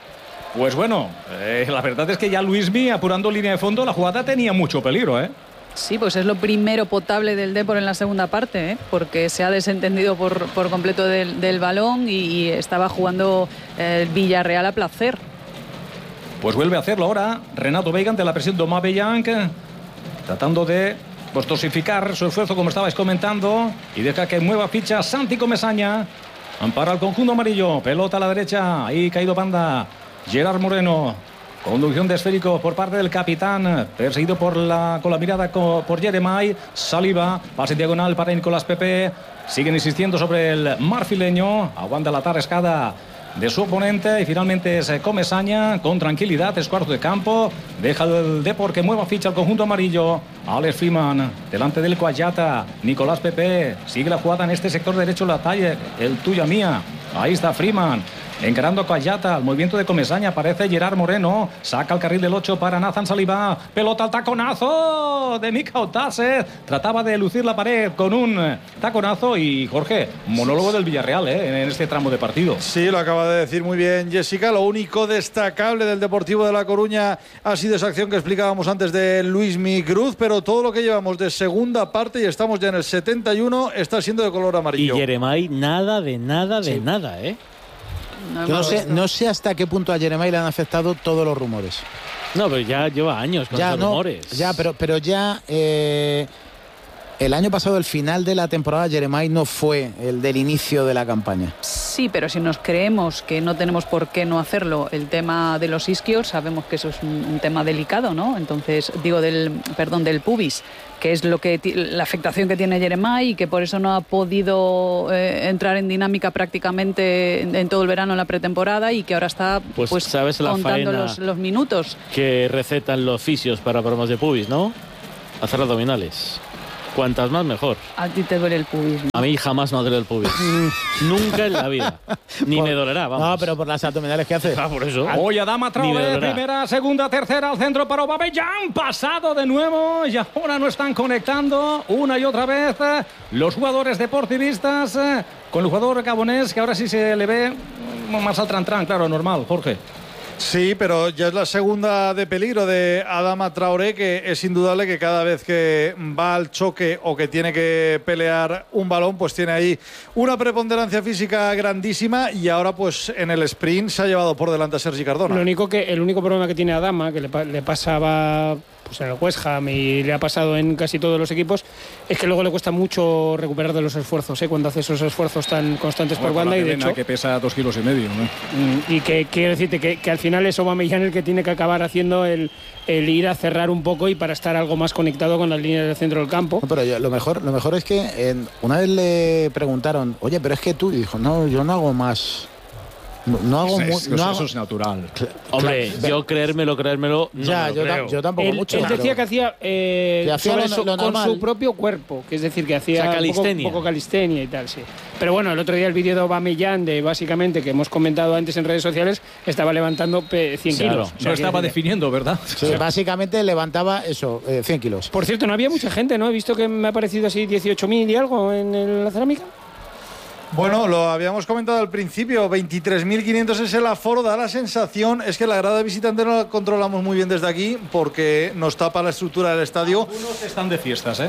Pues bueno, eh, la verdad es que ya Luismi, apurando línea de fondo, la jugada tenía mucho peligro, ¿eh? Sí, pues es lo primero potable del Depor en la segunda parte, ¿eh? Porque se ha desentendido por, por completo del, del balón y, y estaba jugando el Villarreal a placer. Pues vuelve a hacerlo ahora Renato Veiga ante la presión de Aubameyang, tratando de pues, dosificar su esfuerzo, como estabais comentando, y deja que mueva ficha Santi Comesaña. Ampara al conjunto amarillo, pelota a la derecha, ahí caído banda Gerard Moreno. Conducción de esférico por parte del capitán, perseguido por la, con la mirada co, por Jeremai. Saliba, pase diagonal para Nicolás Pepe. Siguen insistiendo sobre el marfileño. Aguanta la tarrescada de su oponente y finalmente se Comesaña con tranquilidad, es cuarto de campo. Deja el Depor que mueva ficha al conjunto amarillo. Alex Freeman, delante del Coayata. Nicolás Pepe, sigue la jugada en este sector derecho, la talla, el tuya mía. Ahí está Freeman. Encarando a Coayata, al movimiento de Comesaña aparece Gerard Moreno, saca el carril del ocho para Nathan Saliba, pelota al taconazo de Mikautatze, trataba de lucir la pared con un taconazo y Jorge, monólogo del Villarreal ¿eh? en este tramo de partido. Sí, lo acaba de decir muy bien Jessica, lo único destacable del Deportivo de La Coruña ha sido esa acción que explicábamos antes de Luismi Cruz, pero todo lo que llevamos de segunda parte y estamos ya en el setenta y uno está siendo de color amarillo. Y Jeremai nada de nada de sí. nada, ¿eh? No, Yo no sé, no sé hasta qué punto a Jeremai le han afectado todos los rumores. No, pero ya lleva años con ya, esos no, rumores. Ya, pero, pero ya eh, el año pasado, el final de la temporada, Jeremai no fue el del inicio de la campaña. Sí, pero si nos creemos que no tenemos por qué no hacerlo, el tema de los isquios, sabemos que eso es un, un tema delicado, ¿no? Entonces, digo, del perdón, del pubis, que es lo que la afectación que tiene Jeremai y que por eso no ha podido eh, entrar en dinámica prácticamente en, en todo el verano en la pretemporada y que ahora está pues, pues ¿sabes la contando faena los, los minutos. Que recetan los fisios para problemas de pubis, ¿no? Hacer abdominales. Cuantas más, mejor. A ti te duele el pubis, ¿no? A mí jamás me ha dolido el pubis. Nunca en la vida. Ni por, me dolerá, vamos. No, pero por las abdominales que hace. Ah, por eso. Hoy Adama Traoré, primera, segunda, tercera, al centro para Aubameyang. Pasado de nuevo y ahora no están conectando una y otra vez los jugadores deportivistas con el jugador gabonés, que ahora sí se le ve más al tran-tran, claro, normal, Jorge. Sí, pero ya es la segunda de peligro de Adama Traoré, que es indudable que cada vez que va al choque o que tiene que pelear un balón, pues tiene ahí una preponderancia física grandísima y ahora pues en el sprint se ha llevado por delante a Sergi Cardona. Lo único que, el único problema que tiene Adama, que le, le pasaba pues en el West Ham y le ha pasado en casi todos los equipos, es que luego le cuesta mucho recuperar de los esfuerzos, ¿eh? Cuando hace esos esfuerzos tan constantes por banda, y de hecho que pesa dos kilos y medio, ¿no? Y que quiero decirte que, que al final es Aubameyang el que tiene que acabar haciendo el, el ir a cerrar un poco y para estar algo más conectado con las líneas del centro del campo. No, pero yo, lo mejor lo mejor es que en, una vez le preguntaron, oye, pero es que tú, y dijo, no, yo no hago más. No, no hago es, mu- es, no eso hago... es natural. Hombre, yo creérmelo, creérmelo, no ya, me lo yo, creo. ta- yo tampoco Él, mucho. él decía pero... que hacía, eh, que hacía sobre lo, su, lo con normal. su propio cuerpo, que es decir, que hacía O sea, un, poco, calistenia. un poco calistenia y tal, sí. Pero bueno, el otro día el vídeo de Aubameyang, de básicamente, que hemos comentado antes en redes sociales, estaba levantando cien Claro. kilos. O sea, No estaba que- definiendo, ¿verdad? Sí, básicamente levantaba eso, eh, cien kilos. Por cierto, no había mucha gente, ¿no? He visto que me ha parecido así dieciocho mil y algo en el- la cerámica. Bueno, lo habíamos comentado al principio, veintitrés mil quinientos es el aforo, da la sensación, es que la grada visitante no la controlamos muy bien desde aquí porque nos tapa la estructura del estadio. Algunos están de fiestas, ¿eh?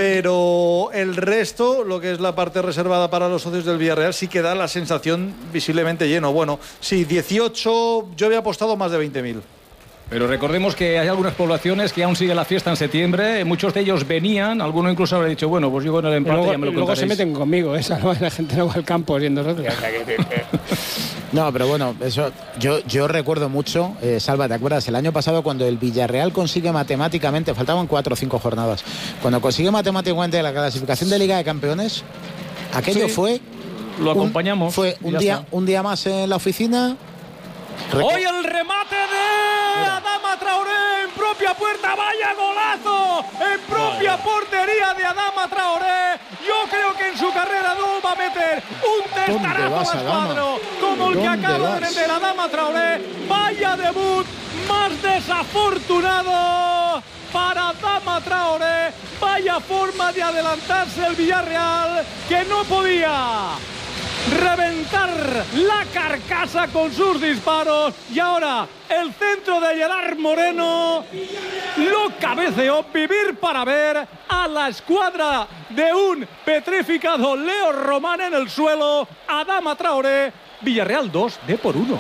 Pero el resto, lo que es la parte reservada para los socios del Villarreal, sí que da la sensación visiblemente lleno. Bueno, sí, dieciocho, yo había apostado más de veinte mil. Pero recordemos que hay algunas poblaciones que aún sigue la fiesta en septiembre, muchos de ellos venían, alguno incluso habrá dicho, bueno, pues yo con el Y empate luego, ya me lo luego se contaréis. meten conmigo, ¿eh? La gente no va al campo siendo socio. No, pero bueno, eso yo, yo recuerdo mucho, eh, Salva, ¿te acuerdas? El año pasado cuando el Villarreal consigue matemáticamente, faltaban cuatro o cinco jornadas, cuando consigue matemáticamente la clasificación de Liga de Campeones, aquello Sí, fue... lo un- acompañamos. Fue y un ya día, está. un día más en la oficina. Hoy el remate de Adama Traoré en propia puerta, vaya golazo en propia portería de Adama Traoré. Yo creo que en su carrera no va a meter un testarazo vas, más Adama? cuadro como el que ¿Dónde acaba de vas? meter Adama Traoré. Vaya debut más desafortunado para Adama Traoré. Vaya forma de adelantarse el Villarreal, que no podía reventar la carcasa con sus disparos, y ahora el centro de Gerard Moreno lo cabeceó. Vivir para ver a la escuadra de un petrificado Leo Román en el suelo. Adama Traoré, Villarreal dos, D por uno.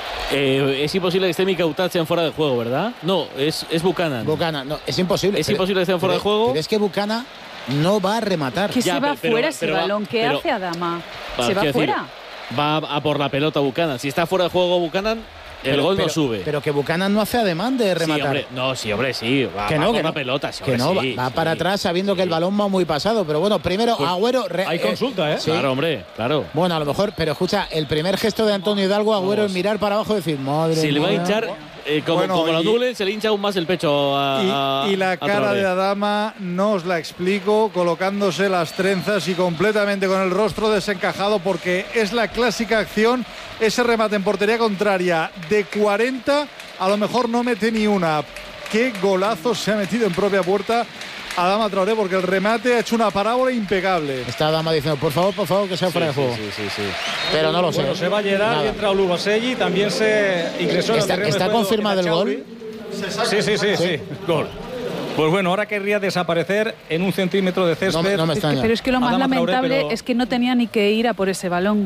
Eh, es imposible que esté Mika Utatzen fuera de juego, ¿verdad? No, es, es Buchanan. Buchanan, no, es imposible. Es Pero- imposible que estén fuera pero- de juego. Pero es que Buchanan no va a rematar. Que Ya, se va pero- fuera ese pero va- balón. ¿Qué pero- hace Adama? Va, Se va quiero decir, fuera. va a por la pelota Buchanan. Si está fuera de juego Buchanan, el Pero- gol pero- no sube. Pero que Buchanan no hace ademán de Sí, rematar. hombre, no, sí, hombre, sí. Va, que va no, por que la no. pelota, sí, que hombre, no, sí, va sí. para atrás sabiendo que el balón va muy pasado. Pero bueno, primero Pues Agüero. re- hay consulta, ¿eh? sí. Claro, hombre, claro. Bueno, a lo mejor, pero escucha, el primer gesto de Antonio Hidalgo, Agüero, Vamos. es mirar para abajo y decir, madre Si le va a mía". hinchar, eh, como, Bueno, como la y- Nublen, se le hincha aún más el pecho a. a- Y, y la a cara Traoré. de Adama no os la explico, colocándose las trenzas y completamente con el rostro desencajado, porque es la clásica acción, ese remate en portería contraria de cuarenta, a lo mejor no mete ni una. Qué golazo se ha metido en propia puerta Adama Traoré, porque el remate ha hecho una parábola impecable. Está Adama diciendo, por favor, por favor, que sea Sí, fuera sí, de juego. sí, sí, sí. Pero no lo sé. Bueno, se va a Gerard Nada. y entra Olubaselli. También se ingresó en el ¿Está, terreno de está juego confirmado el Echauri. gol? Sí, sí, sí, sí, gol. Pues bueno, ahora querría desaparecer en un centímetro de césped. No me- no me Es que- extraña. pero es que lo más Adama Traoré, lamentable pero- es que no tenía ni que ir a por ese balón.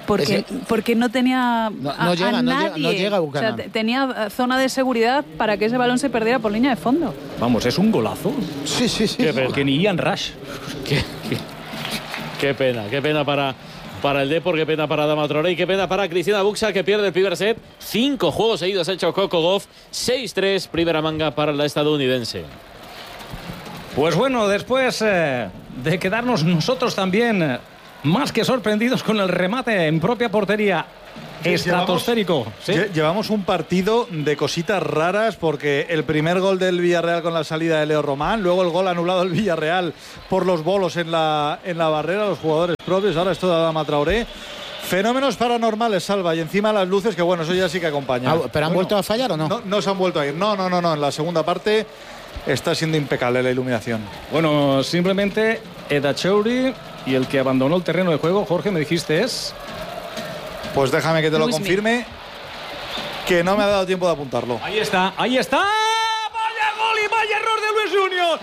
Porque, porque no tenía No, a, no llega, a no nadie. llega- no llega a Buchanan. O sea, te- tenía zona de seguridad para que ese balón se perdiera por línea de fondo. Vamos, es un golazo. Sí, sí, sí. Qué pena. Que ni Ian Rush. Qué, qué- qué pena, qué pena para, para el Depor, qué pena para Adama Traoré y qué pena para Cristina Buxa, que pierde el primer set. Cinco juegos seguidos ha hecho Coco Gauff. seis tres, primera manga para la estadounidense. Pues bueno, después eh, de quedarnos nosotros también eh, más que sorprendidos con el remate en propia portería estratosférico. ¿sí? Lle- Llevamos un partido de cositas raras porque el primer gol del Villarreal con la salida de Leo Román, luego el gol anulado del Villarreal por los bolos en la, en la barrera, los jugadores propios, ahora esto de Adama Traoré. Fenómenos paranormales, Salva, y encima las luces, que bueno, eso ya sí que acompaña. Ah, ¿pero han Bueno, vuelto a fallar o no? No, no se han vuelto a ir. No, no, no, no. En la segunda parte está siendo impecable la iluminación. Bueno, simplemente Eda Chouri y el que abandonó el terreno de juego, Jorge, me dijiste es... Pues déjame que te lo Luis confirme, que no me ha dado tiempo de apuntarlo. Ahí está, ahí está. Vaya gol y vaya error de Luis Junior.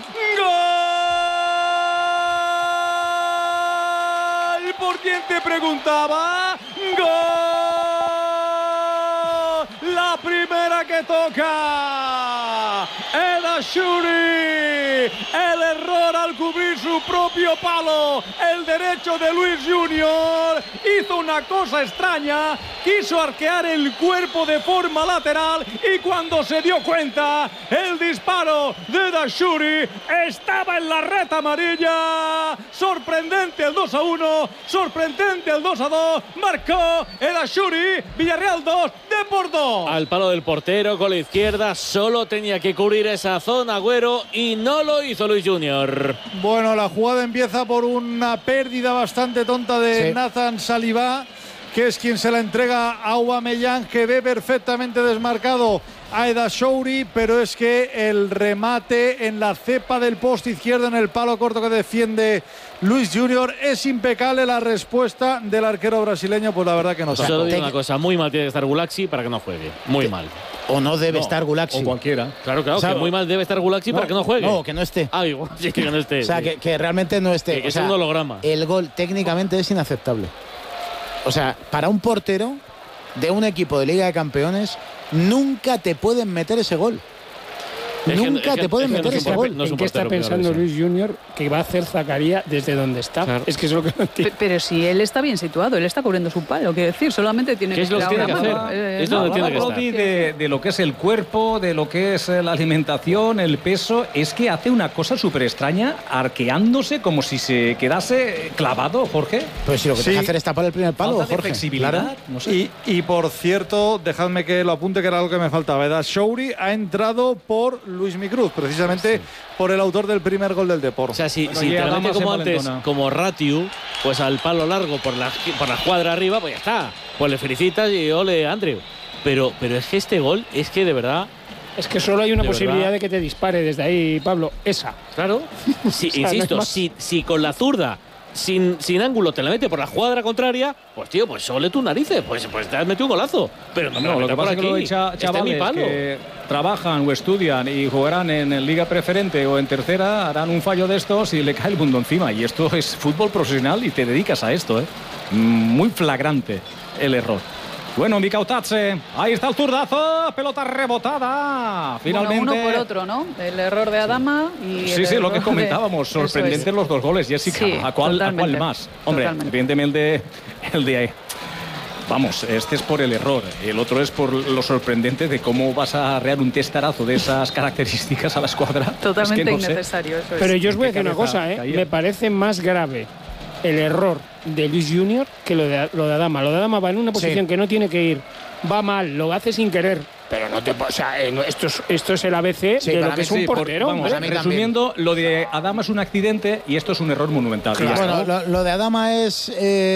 Gol. ¿Por quién te preguntaba? Gol. La primera que toca Eda Chouri. El error al cubrir su propio palo. El derecho de Luis Junior. Hizo una cosa extraña. Quiso arquear el cuerpo de forma lateral y cuando se dio cuenta, el disparo de Eda Chouri estaba en la red amarilla. Sorprendente el dos a uno. Sorprendente el dos a dos. Marcó Eda Chouri. Villarreal dos, Depor dos. Al palo del portero con la izquierda, solo tenía que cubrir esa zona Agüero y no lo hizo Luis Junior. Bueno, la jugada empieza por una pérdida bastante tonta de Sí. Nathan Saliba, que es quien se la entrega a Aubameyang, que ve perfectamente desmarcado a Eda Chouri, pero es que el remate en la cepa del poste izquierdo en el palo corto que defiende Luis Junior es impecable. La respuesta del arquero brasileño, pues la verdad que no sé. Solo digo una cosa, muy mal tiene que estar Gulaxi para que no juegue. Muy mal. O no debe No, estar Gulaxi. O cualquiera. Claro, claro, O sea, que muy mal debe estar Gulaxi no, para que no juegue. No, que no esté. Ah, igual, sí, que no esté. O sea, sí. que, que realmente no esté. Que- que O sea sea, un holograma. El gol técnicamente es inaceptable. O sea, para un portero de un equipo de Liga de Campeones, nunca te pueden meter ese gol. Es que- nunca es que- te pueden es que no meter es un ese portero, gol. no es ¿En un qué está portero, pensando claro, sí. Luis Junior que va a hacer Zacarías desde donde está? Claro. Es que es lo que no entiendo. Pe- Pero si él está bien situado, él está cubriendo su palo, quiero decir, solamente tiene ¿Qué es lo que tirar tiene que una mano. hacer? Eh, Es no, donde tiene que Hablaba estar. Brody de, de lo que es el cuerpo, de lo que es eh, la alimentación, el peso. Es que hace una cosa súper extraña, arqueándose como si se quedase clavado, Jorge. Pues si lo que Sí. tiene que hacer es tapar el primer palo, Falta de Jorge. flexibilidad, Claro. no sé. Y, y por cierto, dejadme que lo apunte, que era algo que me faltaba. Eda Chouri ha entrado por Luis Micruz, precisamente por el autor del primer gol del Depor. O sea, si, Bueno, si y te la Adama mete se como antes, envalentona. como Ratiu, pues al palo largo por la, por la cuadra arriba, pues ya está. Pues le felicitas y ole, Andrew. Pero, pero es que este gol, es que de verdad, Es que solo hay una De posibilidad verdad. de que te dispare desde ahí, Pablo. Esa. claro. Si, O sea, no insisto, hay más. si, si con la zurda, sin, sin ángulo, te la mete por la cuadra contraria, pues tío, pues sole tus narices, pues, pues te has metido un golazo. Pero no me No, lo lo que metas por pasa es que aquí. lo de cha- Este es mi chavales palo. que trabajan o estudian y jugarán en Liga Preferente o en Tercera, harán un fallo de estos y le cae el mundo encima. Y esto es fútbol profesional y te dedicas a esto, ¿eh? Muy flagrante el error. Bueno, Mikautadze, ahí está el zurdazo, pelota rebotada. Finalmente. Bueno, uno por otro, ¿no? El error de Adama y Sí, el sí, lo que error de- comentábamos, Eso sorprendentes es. los dos goles, Jessica. Sí, ¿A, cuál, ¿A cuál totalmente, más? Hombre, totalmente. evidentemente el de, el de Vamos, este es por el error, el otro es por lo sorprendente de cómo vas a arrear un testarazo de esas características a la escuadra. Totalmente Es que no sé. innecesario, eso es. Pero yo os voy a ¿En qué decir una cabeza cosa, ¿eh? caía? Me parece más grave el error de Luis Junior que lo de, lo de Adama. Lo de Adama va en una posición que no tiene que ir. Va mal, lo hace sin querer. Pero no te... O sea, eh, no, esto, es, esto es el A B C Sí, de para lo que mí es un Sí, por- portero. vamos, hombre. resumiendo, lo de Adama es un accidente y esto es un error monumental. Y ya está. Bueno, lo, lo de Adama es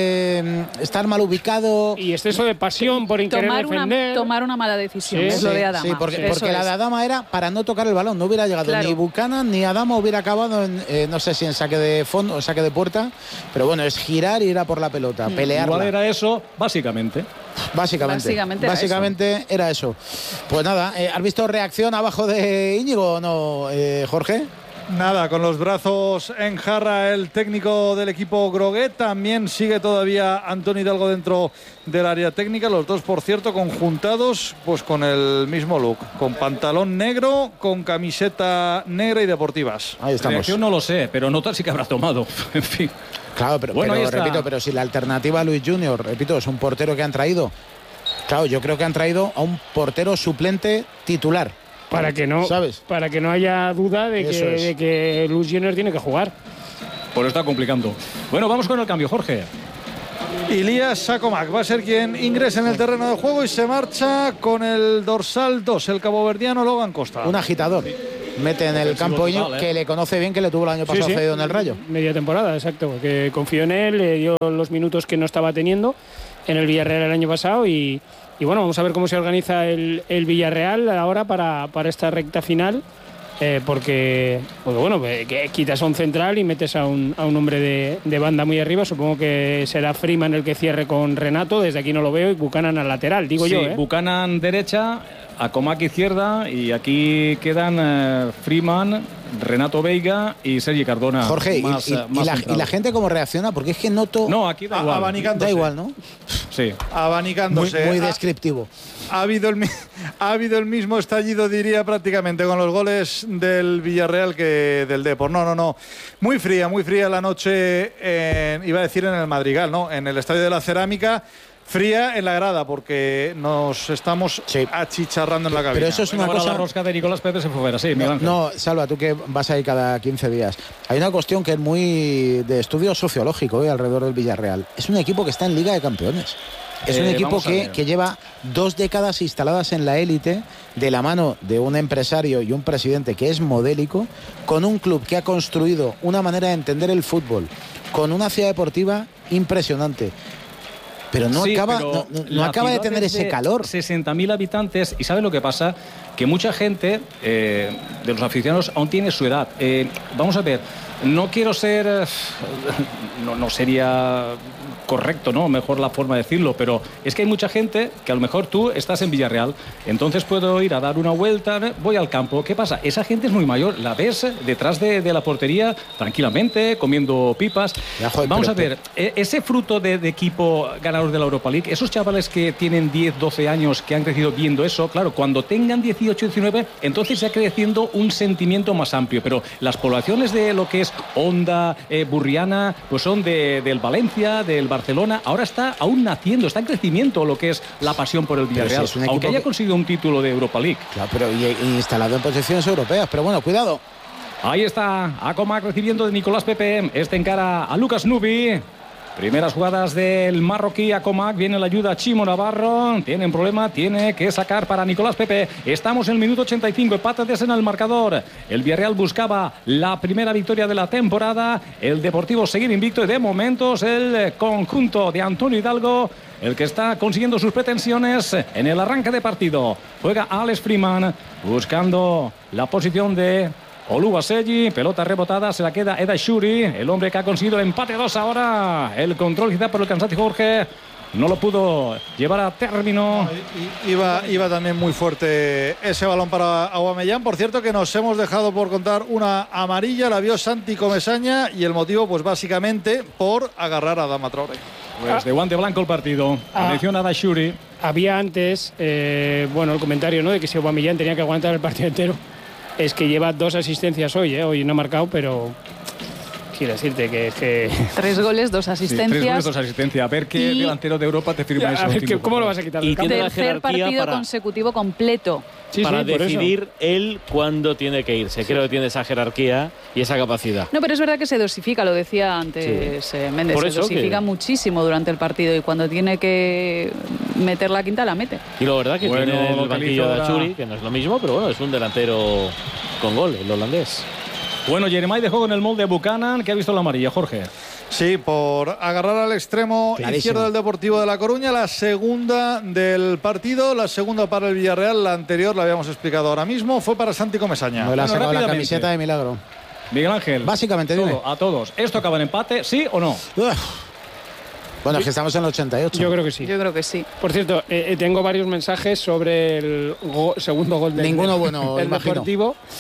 eh, estar mal ubicado. Y exceso de pasión por querer Tomar una, defender. tomar una mala decisión, Sí, es lo Sí, de Adama. sí, porque, Eso porque la es. de Adama era para no tocar el balón, no hubiera llegado Claro. ni Buchanan ni Adama, hubiera acabado en, eh, no sé si en saque de fondo o saque de puerta, pero bueno, es girar y ir a por la pelota, pelearla. Igual era eso, básicamente. Básicamente, Básicamente era básicamente era eso. Pues nada, eh, ¿has visto reacción abajo de Íñigo o no, eh, Jorge? Nada, con los brazos en jarra el técnico del equipo Groguet. También sigue todavía Antonio Hidalgo dentro del área técnica. Los dos, por cierto, conjuntados pues con el mismo look. Con pantalón negro, con camiseta negra y deportivas. Ahí estamos. Reacción no lo sé, pero nota sí que habrá tomado. En fin. Claro, pero, bueno, pero repito, pero si la alternativa a Luis Junior, repito, es un portero que han traído. Claro, yo creo que han traído a un portero suplente titular. Para que no, ¿sabes? Para que no haya duda de que, de que Luis Junior tiene que jugar. Pues lo está complicando. Bueno, vamos con el cambio, Jorge. Ilías Sakomak va a ser quien ingresa en el terreno de juego y se marcha con el dorsal dos, el caboverdiano Logan Costa. Un agitador. Mete en el campo Iño, que le conoce bien, que le tuvo el año pasado sí, sí. cedido en el Rayo. Media temporada, exacto. Que confió en él, le dio los minutos que no estaba teniendo en el Villarreal el año pasado y... Y bueno, vamos a ver cómo se organiza el, el Villarreal ahora para, para esta recta final, eh, porque, porque bueno, que quitas a un central y metes a un, a un hombre de, de banda muy arriba. Supongo que será Freeman el que cierre con Renato, desde aquí no lo veo, y Buchanan al lateral, digo sí, yo. ¿eh? Buchanan derecha, Acomac izquierda, y aquí quedan eh, Freeman, Renato Veiga y Sergi Cardona. Jorge, más, y, y, más y, la, y la gente cómo reacciona, porque es que noto... No, aquí da igual. Abanicándose. Da igual, ¿no? Sí. Abanicándose. Muy, muy descriptivo. Ha, ha, habido el, ha habido el mismo estallido, diría, prácticamente, con los goles del Villarreal que del Depor. No, no, no. Muy fría, muy fría la noche, en, iba a decir en el Madrigal, ¿no? En el Estadio de la Cerámica. Fría en la grada porque nos estamos sí. achicharrando en la cabina. Pero eso es una bueno, cosa... La rosca de Nicolás Pepe se fue fuera, sí. No, no, Salva, tú que vas ahí cada quince días. Hay una cuestión que es muy de estudio sociológico ¿eh? alrededor del Villarreal. Es un equipo que está en Liga de Campeones. Es eh, un equipo que, que lleva dos décadas instaladas en la élite de la mano de un empresario y un presidente que es modélico, con un club que ha construido una manera de entender el fútbol, con una ciudad deportiva impresionante. Pero no sí, acaba, pero no, no acaba de tener ese calor. sesenta mil habitantes, y ¿sabe lo que pasa? Que mucha gente eh, de los aficionados aún tiene su edad. Eh, vamos a ver, no quiero ser... Eh, no, no sería correcto, ¿no? Mejor la forma de decirlo, pero es que hay mucha gente que a lo mejor tú estás en Villarreal, entonces puedo ir a dar una vuelta, voy al campo. ¿Qué pasa? Esa gente es muy mayor, la ves detrás de, de la portería tranquilamente, comiendo pipas. Ya, joder, Vamos pero, a ver, pero... ese fruto de, de equipo ganador de la Europa League, esos chavales que tienen diez, doce años, que han crecido viendo eso, claro, cuando tengan dieciocho, diecinueve, entonces ya creciendo un sentimiento más amplio, pero las poblaciones de lo que es Onda, eh, Burriana, pues son de, del Valencia, del Barcelona, ahora está aún naciendo, está en crecimiento lo que es la pasión por el Villarreal, si es aunque haya que... conseguido un título de Europa League. Claro, pero y, y instalado en posiciones europeas, pero bueno, cuidado. Ahí está Acomac recibiendo de Nicolás Pepe, este encara a Lucas Nubi. Primeras jugadas del marroquí Acomac, viene la ayuda a Chimo Navarro, tiene un problema, tiene que sacar para Nicolás Pepe. Estamos en el minuto ochenta y cinco, empate en el marcador. El Villarreal buscaba la primera victoria de la temporada, el Deportivo seguir invicto y de momentos el conjunto de Antonio Hidalgo, el que está consiguiendo sus pretensiones en el arranque de partido. Juega Alex Freeman buscando la posición de Oluwaseyi, pelota rebotada, se la queda Eda Shuri, el hombre que ha conseguido el empate dos ahora. El control quizá por el cansancio Jorge no lo pudo llevar a término. No, iba, iba también muy fuerte ese balón para Aubameyang. Por cierto que nos hemos dejado por contar una amarilla, la vio Santi Comesaña y el motivo pues básicamente por agarrar a Adama Traoré. Pues de guante blanco el partido. Atención a Eda Shuri. Había antes, eh, bueno, el comentario, ¿no?, de que si Aubameyang tenía que aguantar el partido entero. Es que lleva dos asistencias hoy, ¿eh? Hoy no ha marcado, pero quiero decirte que... que... Tres goles, dos asistencias. Sí, tres goles, dos asistencias. A ver qué y... delantero de Europa te firma eso. A ver, que, ¿cómo lo vas a quitar? Y tiene la tercer partido para... consecutivo completo. Sí, para sí, decidir él cuándo tiene que irse. Sí. Creo que tiene esa jerarquía y esa capacidad. No, pero es verdad que se dosifica, lo decía antes sí. eh, Méndez, se dosifica que... muchísimo durante el partido y cuando tiene que meter la quinta la mete. Y la verdad que bueno, tiene el banquillo de Achuri, que no es lo mismo, pero bueno, es un delantero con gol, el holandés. Bueno, Jeremai dejó con el molde de Buchanan, que ha visto la amarilla, Jorge. Sí, por agarrar al extremo Clarísimo. izquierdo del Deportivo de La Coruña, la segunda del partido, la segunda para el Villarreal, la anterior la habíamos explicado ahora mismo, fue para Santi Comesaña. No le ha sacado la camiseta de milagro. Miguel Ángel. Básicamente, todo, dime. A todos. ¿Esto acaba en empate, sí o no? Uf. Bueno, es que estamos en el ochenta y ocho. Yo creo que sí. Yo creo que sí. Por cierto, eh, tengo varios mensajes sobre el go segundo gol del, Ninguno bueno, del Deportivo.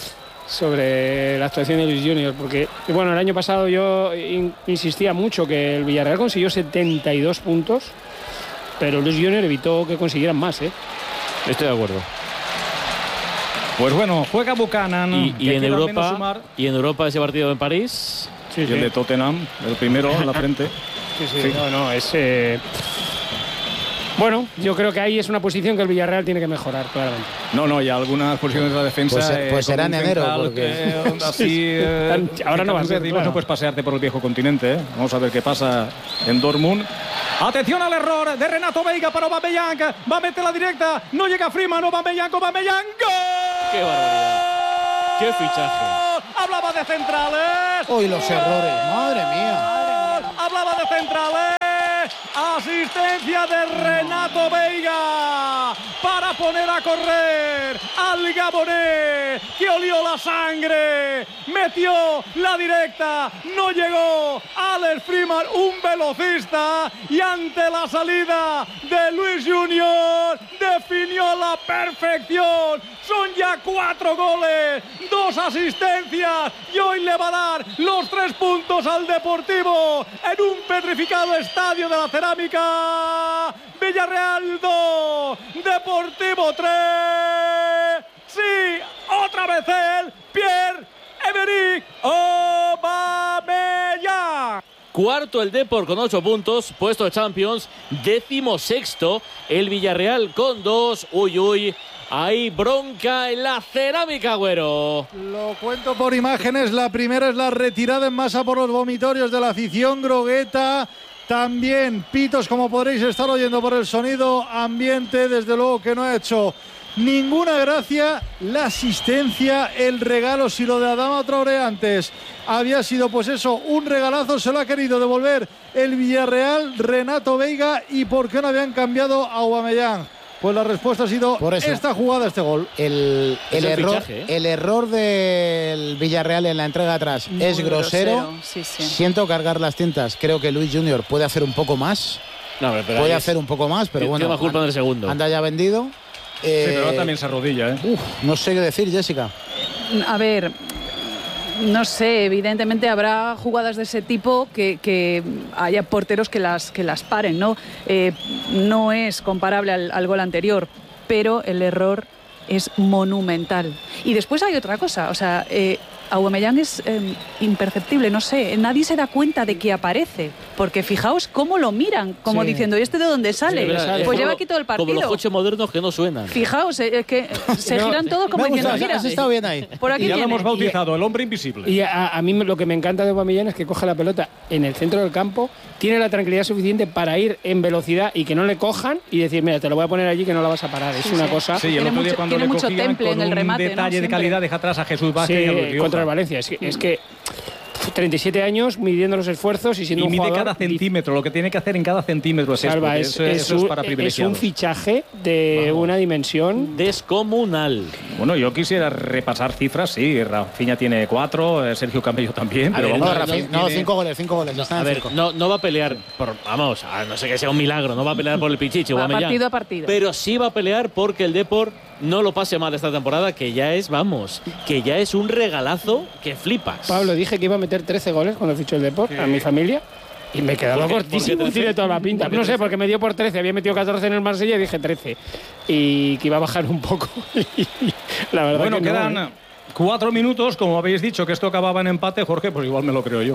sobre la actuación de Luis Junior, porque bueno, el año pasado yo in, insistía mucho que el Villarreal consiguió setenta y dos puntos, pero Luis Junior evitó que consiguieran más, ¿eh? Estoy de acuerdo. Pues bueno, juega Buchanan. Y, y en Europa, y en Europa ese partido en París. Sí, sí. Y el de Tottenham, el primero en la frente. Sí, sí, sí. No, no, es... Eh... Bueno, yo creo que ahí es una posición que el Villarreal tiene que mejorar, claramente. No, no, y algunas posiciones de la defensa... Pues, eh, pues será en enero, central, porque... Eh, así, eh, ahora no va a ser, claro. claro. No puedes pasearte por el viejo continente, ¿eh? Vamos a ver qué pasa en Dortmund. Atención al error de Renato Veiga para Aubameyang. Va a meter la directa, no llega Freeman, Aubameyang, Aubameyang, ¡gol! ¡Qué barbaridad! ¡Qué fichaje! Hablaba de centrales. Uy, los errores, madre mía. Hablaba de centrales. Asistencia de Renato Veiga para poner a correr al gabonés que olió la sangre, metió la directa, no llegó Alex Freeman, un velocista, y ante la salida de Luis Junior definió a la perfección. Son ya cuatro goles, dos asistencias, y hoy le va a dar los tres puntos al Deportivo en un petrificado estadio de la Cerámica. Villarreal dos, Deportivo tres. Sí, otra vez él, Pierre-Emerick Aubameyang. Cuarto el Depor con ocho puntos, puesto Champions. Décimo sexto el Villarreal con dos. Uy, uy. Hay bronca en la Cerámica, Agüero. Lo cuento por imágenes. La primera es la retirada en masa por los vomitorios de la afición grogueta. También pitos, como podréis estar oyendo por el sonido ambiente. Desde luego que no ha hecho ninguna gracia la asistencia, el regalo. Si lo de Adama Traoré antes había sido, pues eso, un regalazo, se lo ha querido devolver el Villarreal, Renato Veiga. ¿Y por qué no habían cambiado a Aubameyang? Pues la respuesta ha sido esta jugada, este gol. El, el, el error, fichaje, ¿eh? el error del Villarreal en la entrega atrás Muy es grosero. grosero, sí, sí. Siento cargar las tintas. Creo que Luis Junior puede hacer un poco más. No, pero puede es... hacer un poco más, pero Tiene bueno. más culpa en el segundo. Anda ya vendido. Eh, Sí, pero también se arrodilla, ¿eh? Uf, no sé qué decir, Jessica. A ver, no sé, evidentemente habrá jugadas de ese tipo que, que haya porteros que las, que las paren, ¿no? Eh, no es comparable al, al gol anterior, pero el error es monumental. Y después hay otra cosa, o sea, eh, Aubameyang es eh, imperceptible, no sé, nadie se da cuenta de que aparece, porque fijaos cómo lo miran, como Sí. diciendo, ¿y este de dónde sale? Sí, verdad, pues es lleva como- aquí todo el Como los partido. coches modernos que no suenan. Fijaos, eh, es que se No, giran todos como me ha diciendo, gustado, mira, has estado bien ahí. por aquí Y ya lo viene. hemos bautizado, el hombre invisible. Y a, a mí lo que me encanta de Aubameyang es que coge la pelota en el centro del campo, tiene la tranquilidad suficiente para ir en velocidad y que no le cojan y decir, mira, te lo voy a poner allí que no la vas a parar. Es Sí, una sí. cosa... Sí, el otro día cuando le cogían con un detalle de calidad, deja atrás a Jesús Vázquez Sí, y a los Rioja. contra el Valencia. Es que, es que treinta y siete años midiendo los esfuerzos y siendo Y un mide jugador cada centímetro, lo que tiene que hacer en cada centímetro es Salva, esto, es, eso, es eso es un, para es privilegiados. un fichaje de una dimensión descomunal. Bueno, yo quisiera repasar cifras, sí, Rafinha tiene cuatro, eh, Sergio Camello también, A pero ver, vamos, No, no, Rafi, no, tiene- cinco goles, cinco goles. ya están A en ver, cinco. no, no va a pelear por, vamos, a no sé que sea un milagro, no va a pelear por el Pichichi, Va Aubameyang, partido a partido. pero sí va a pelear porque el Depor no lo pase mal esta temporada, que ya es, vamos, que ya es un regalazo que flipas. Pablo, dije que iba a meter trece goles cuando fichó el Depor a mi familia y me he quedado ¿Por qué? cortísimo. ¿Por qué trece? Tiene toda la pinta. ¿Por qué No sé, trece? porque me dio por trece. Había metido catorce en el Marsella y dije trece. Y que iba a bajar un poco. Y la verdad Bueno, que no, quedan ¿eh? cuatro minutos, como habéis dicho que esto acababa en empate, Jorge, pues igual me lo creo yo.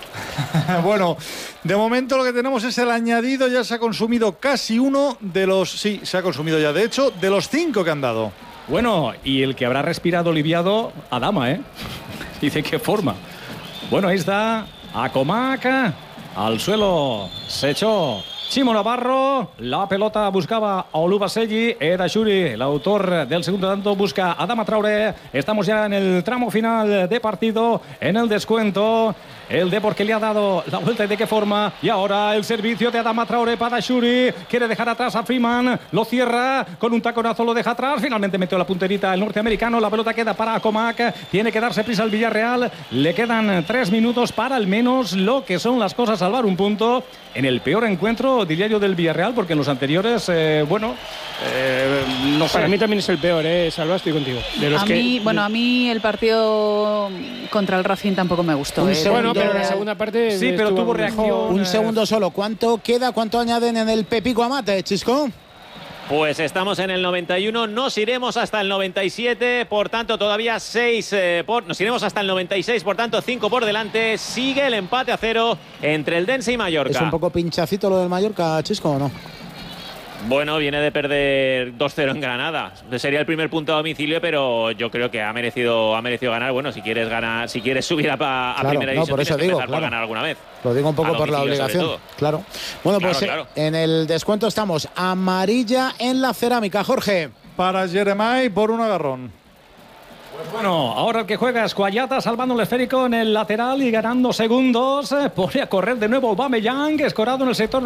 Bueno, de momento lo que tenemos es el añadido. Ya se ha consumido casi uno de los... Sí, se ha consumido ya, de hecho, de los cinco que han dado. Bueno, y el que habrá respirado aliviado, Adama, ¿eh? Dice qué forma. Bueno, ahí está Acomac, al suelo, se echó Chimo Navarro, la pelota buscaba a Olubaselli, Eda Shuri, el autor del segundo tanto, busca a Adama Traoré. Estamos ya en el tramo final de partido, en el descuento. el Depor que le ha dado la vuelta y de qué forma. Y ahora el servicio de Adama Traoré para Shuri. Quiere dejar atrás a Freeman. Lo cierra con un taconazo, lo deja atrás. Finalmente metió la punterita el norteamericano. La pelota queda para Comac. Tiene que darse prisa al Villarreal. Le quedan tres minutos para al menos lo que son las cosas, salvar un punto en el peor encuentro, diría yo, del Villarreal, porque en los anteriores, eh, bueno, eh, no sé. Para mí también es el peor, ¿eh? Salva, estoy contigo. De los a que... mí, bueno, a mí el partido contra el Racing tampoco me gustó. Un ¿eh? segundo, Bueno, pero la segunda parte... Sí, pero tuvo reacción. Un segundo solo. ¿Cuánto queda? ¿Cuánto añaden en el Pepico Amate, Chisco? Pues estamos en el noventa y uno, nos iremos hasta el noventa y siete, por tanto todavía seis, eh, por, nos iremos hasta el noventa y seis, por tanto cinco por delante, sigue el empate a cero entre el Dense y Mallorca. ¿Es un poco pinchacito lo del Mallorca, Chisco, o no? Bueno, viene de perder dos cero en Granada. Sería el primer punto a domicilio, pero yo creo que ha merecido, ha merecido ganar. Bueno, si quieres ganar, si quieres subir a, a claro, primera división, no, por eso tienes que digo, empezar claro. por ganar alguna vez. Lo digo un poco A por la domicilio, sobre obligación. todo. Claro. Bueno, Claro, pues eh, claro. en el descuento estamos. Amarilla en la cerámica, Jorge. Para Jeremai por un agarrón. Pues bueno, ahora el que juega es Coayata, salvando el esférico en el lateral y ganando segundos. Eh, Pone a correr de nuevo Aubameyang, escorado en el sector